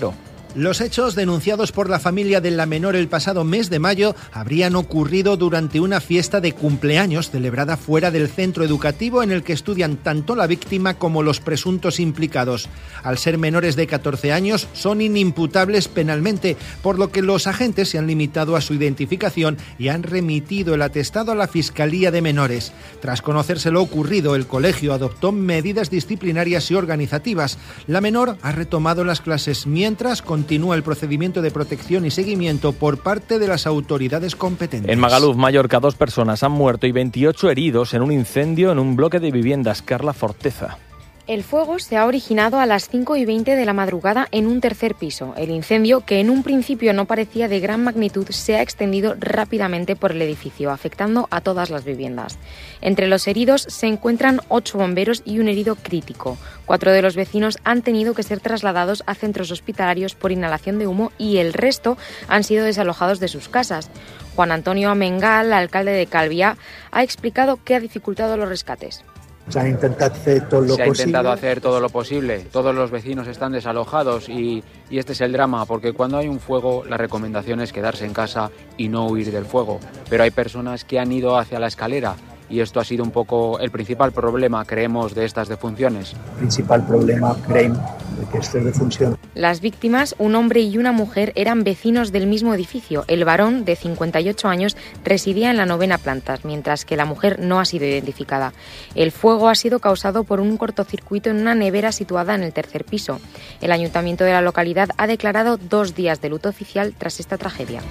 Los hechos denunciados por la familia de la menor el pasado mes de mayo habrían ocurrido durante una fiesta de cumpleaños celebrada fuera del centro educativo en el que estudian tanto la víctima como los presuntos implicados. Al ser menores de catorce años, son inimputables penalmente, por lo que los agentes se han limitado a su identificación y han remitido el atestado a la Fiscalía de Menores. Tras conocerse lo ocurrido, el colegio adoptó medidas disciplinarias y organizativas. La menor ha retomado las clases mientras con Continúa el procedimiento de protección y seguimiento por parte de las autoridades competentes. En Magaluf, Mallorca, dos personas han muerto y veintiocho heridos en un incendio en un bloque de viviendas. Carla Forteza. El fuego se ha originado a las cinco y veinte de la madrugada en un tercer piso. El incendio, que en un principio no parecía de gran magnitud, se ha extendido rápidamente por el edificio, afectando a todas las viviendas. Entre los heridos se encuentran ocho bomberos y un herido crítico. Cuatro de los vecinos han tenido que ser trasladados a centros hospitalarios por inhalación de humo y el resto han sido desalojados de sus casas. Juan Antonio Amengal, alcalde de Calviá, ha explicado qué ha dificultado los rescates. Se ha intentado hacer todo lo Se ha posible. intentado hacer todo lo posible. Todos los vecinos están desalojados y, y este es el drama, porque cuando hay un fuego la recomendación es quedarse en casa y no huir del fuego. Pero hay personas que han ido hacia la escalera y esto ha sido un poco el principal problema, creemos, de estas defunciones. El principal problema, creemos, de que estas defunciones. Las víctimas, un hombre y una mujer, eran vecinos del mismo edificio. El varón, de cincuenta y ocho años, residía en la novena planta, mientras que la mujer no ha sido identificada. El fuego ha sido causado por un cortocircuito en una nevera situada en el tercer piso. El ayuntamiento de la localidad ha declarado dos días de luto oficial tras esta tragedia.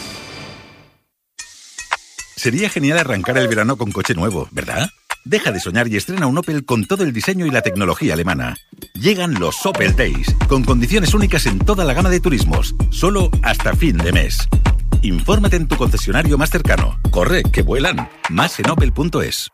Sería genial arrancar el verano con coche nuevo, ¿verdad? Deja de soñar y estrena un Opel con todo el diseño y la tecnología alemana. Llegan los Opel Days, con condiciones únicas en toda la gama de turismos, solo hasta fin de mes. Infórmate en tu concesionario más cercano. Corre, que vuelan. Más en opel punto es.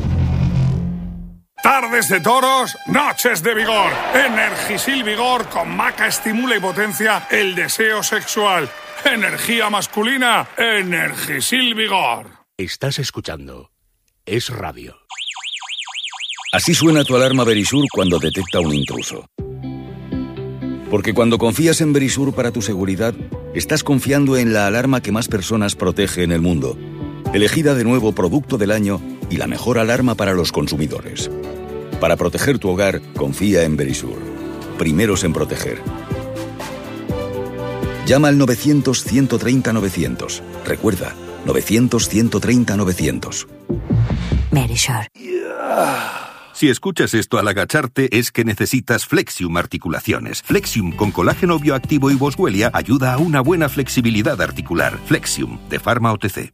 Tardes de toros, noches de vigor. Energisil Vigor con maca estimula y potencia el deseo sexual. Energía masculina, Energisil Vigor. Estás escuchando Es Radio. Así suena tu alarma Verisur cuando detecta un intruso. Porque cuando confías en Verisur para tu seguridad, estás confiando en la alarma que más personas protege en el mundo. Elegida de nuevo Producto del Año y la mejor alarma para los consumidores. Para proteger tu hogar, confía en Verisur. Primeros en proteger. Llama al novecientos, ciento treinta, novecientos. Recuerda, novecientos, ciento treinta, novecientos. Verisur. Si escuchas esto al agacharte es que necesitas Flexium Articulaciones. Flexium con colágeno bioactivo y boswellia ayuda a una buena flexibilidad articular. Flexium, de Pharma O T C.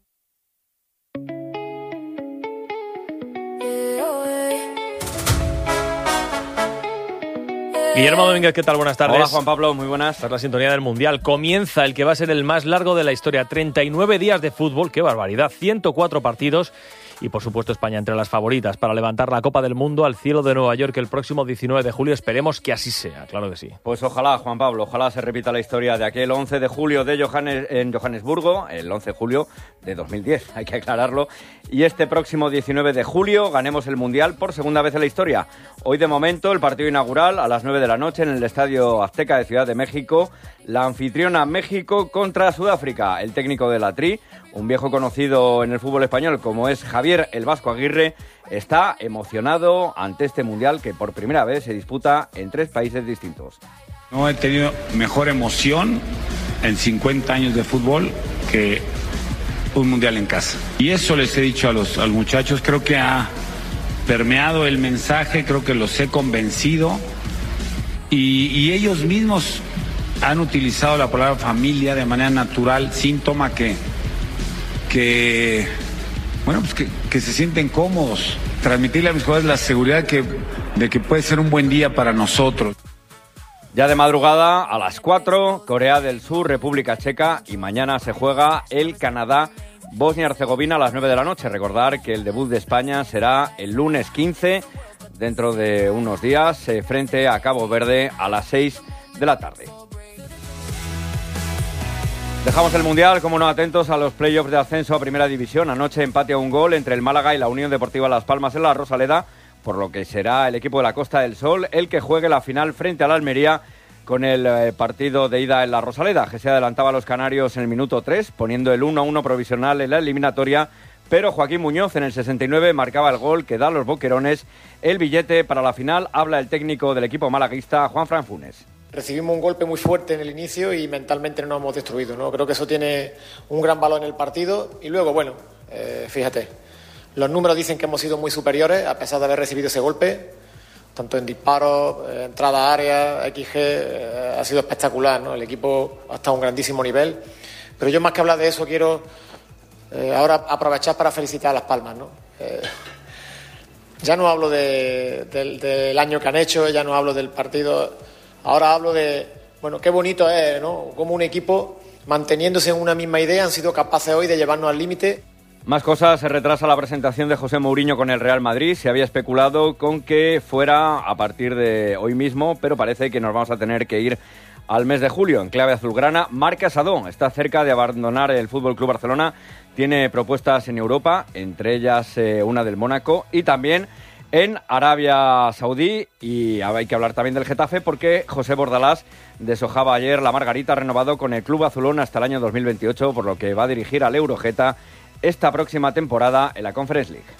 Guillermo Domínguez, ¿qué tal? Buenas tardes. Hola, Juan Pablo, muy buenas. Esta es la sintonía del Mundial. Comienza el que va a ser el más largo de la historia. treinta y nueve días de fútbol, qué barbaridad. ciento cuatro partidos y, por supuesto, España entre las favoritas para levantar la Copa del Mundo al cielo de Nueva York el próximo diecinueve de julio. Esperemos que así sea, claro que sí. Pues ojalá, Juan Pablo, ojalá se repita la historia de aquel once de julio de Johannes, en Johannesburgo, el once de julio de dos mil diez, hay que aclararlo. Y este próximo diecinueve de julio ganemos el Mundial por segunda vez en la historia. Hoy, de momento, el partido inaugural a las nueve de la noche en el Estadio Azteca de Ciudad de México. La anfitriona México contra Sudáfrica. El técnico de la Tri, un viejo conocido en el fútbol español como es Javier El Vasco Aguirre, está emocionado ante este Mundial que por primera vez se disputa en tres países distintos. No he tenido mejor emoción en cincuenta años de fútbol que un Mundial en casa. Y eso les he dicho a los, a los muchachos, creo que ha permeado el mensaje, creo que los he convencido y, y ellos mismos han utilizado la palabra familia de manera natural, síntoma que, que bueno, pues que, que se sienten cómodos. Transmitirle a mis jugadores la seguridad que, de que puede ser un buen día para nosotros. Ya de madrugada, a las cuatro, Corea del Sur, República Checa, y mañana se juega el Canadá, Bosnia y Herzegovina a las nueve de la noche. Recordar que el debut de España será el lunes quince, dentro de unos días, eh, frente a Cabo Verde a las seis de la tarde. Dejamos el Mundial, como no, atentos a los playoffs de ascenso a Primera División. Anoche empate a un gol entre el Málaga y la Unión Deportiva Las Palmas en la Rosaleda, por lo que será el equipo de la Costa del Sol el que juegue la final frente al Almería con el eh, partido de ida en la Rosaleda, que se adelantaba a los canarios en el minuto tres, poniendo el uno a uno provisional en la eliminatoria, pero Joaquín Muñoz en el sesenta y nueve marcaba el gol que da a los boquerones el billete para la final. Habla el técnico del equipo malaguista, Juanfran Funes. Recibimos un golpe muy fuerte en el inicio y mentalmente no nos hemos destruido, ¿no? Creo que eso tiene un gran valor en el partido. Y luego, bueno, eh, fíjate, los números dicen que hemos sido muy superiores a pesar de haber recibido ese golpe, tanto en disparos, eh, entrada a área, equis ge, eh, ha sido espectacular, ¿no? El equipo ha estado a un grandísimo nivel. Pero yo, más que hablar de eso, quiero eh, ahora aprovechar para felicitar a Las Palmas, ¿no? Eh, ya no hablo de, de, del año que han hecho, ya no hablo del partido. Ahora hablo de, bueno, qué bonito es, ¿no? Como un equipo, manteniéndose en una misma idea, han sido capaces hoy de llevarnos al límite. Más cosas, se retrasa la presentación de José Mourinho con el Real Madrid. Se había especulado con que fuera a partir de hoy mismo, pero parece que nos vamos a tener que ir al mes de julio. En clave azulgrana, Marc Asadón está cerca de abandonar el F C Barcelona. Tiene propuestas en Europa, entre ellas eh, una del Mónaco y también en Arabia Saudí, y hay que hablar también del Getafe porque José Bordalás deshojaba ayer la margarita, renovado con el club azulón hasta el año dos mil veintiocho, por lo que va a dirigir al Eurogeta esta próxima temporada en la Conference League.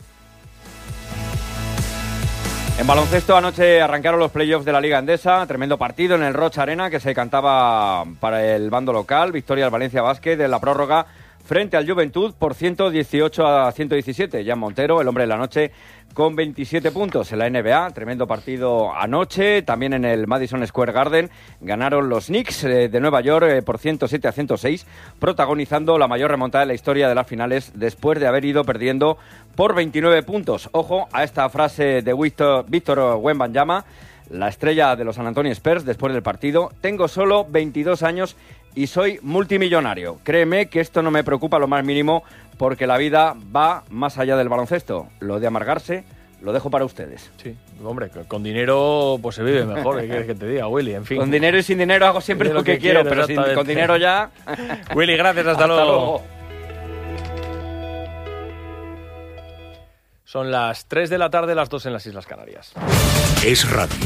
En baloncesto, anoche arrancaron los playoffs de la Liga Endesa, tremendo partido en el Rocha Arena que se cantaba para el bando local, victoria del Valencia Basket en la prórroga frente al Juventud por ciento dieciocho a ciento diecisiete. Jan Montero, el hombre de la noche, con veintisiete puntos en la N B A. Tremendo partido anoche. También en el Madison Square Garden ganaron los Knicks eh, de Nueva York eh, por ciento siete a ciento seis, protagonizando la mayor remontada de la historia de las finales después de haber ido perdiendo por veintinueve puntos. Ojo a esta frase de Víctor, Víctor Wembanyama, la estrella de los San Antonio Spurs, después del partido: tengo solo veintidós años y soy multimillonario. Créeme que esto no me preocupa lo más mínimo, porque la vida va más allá del baloncesto. Lo de amargarse lo dejo para ustedes. Sí, hombre, con dinero pues se vive mejor, ¿qué quieres que te diga, Willy? En fin. Con dinero y sin dinero hago siempre lo, lo que, que quiero, quiero pero sin, con dinero ya... Willy, gracias, hasta, hasta luego. luego. Son las tres de la tarde, las dos en las Islas Canarias. Es radio.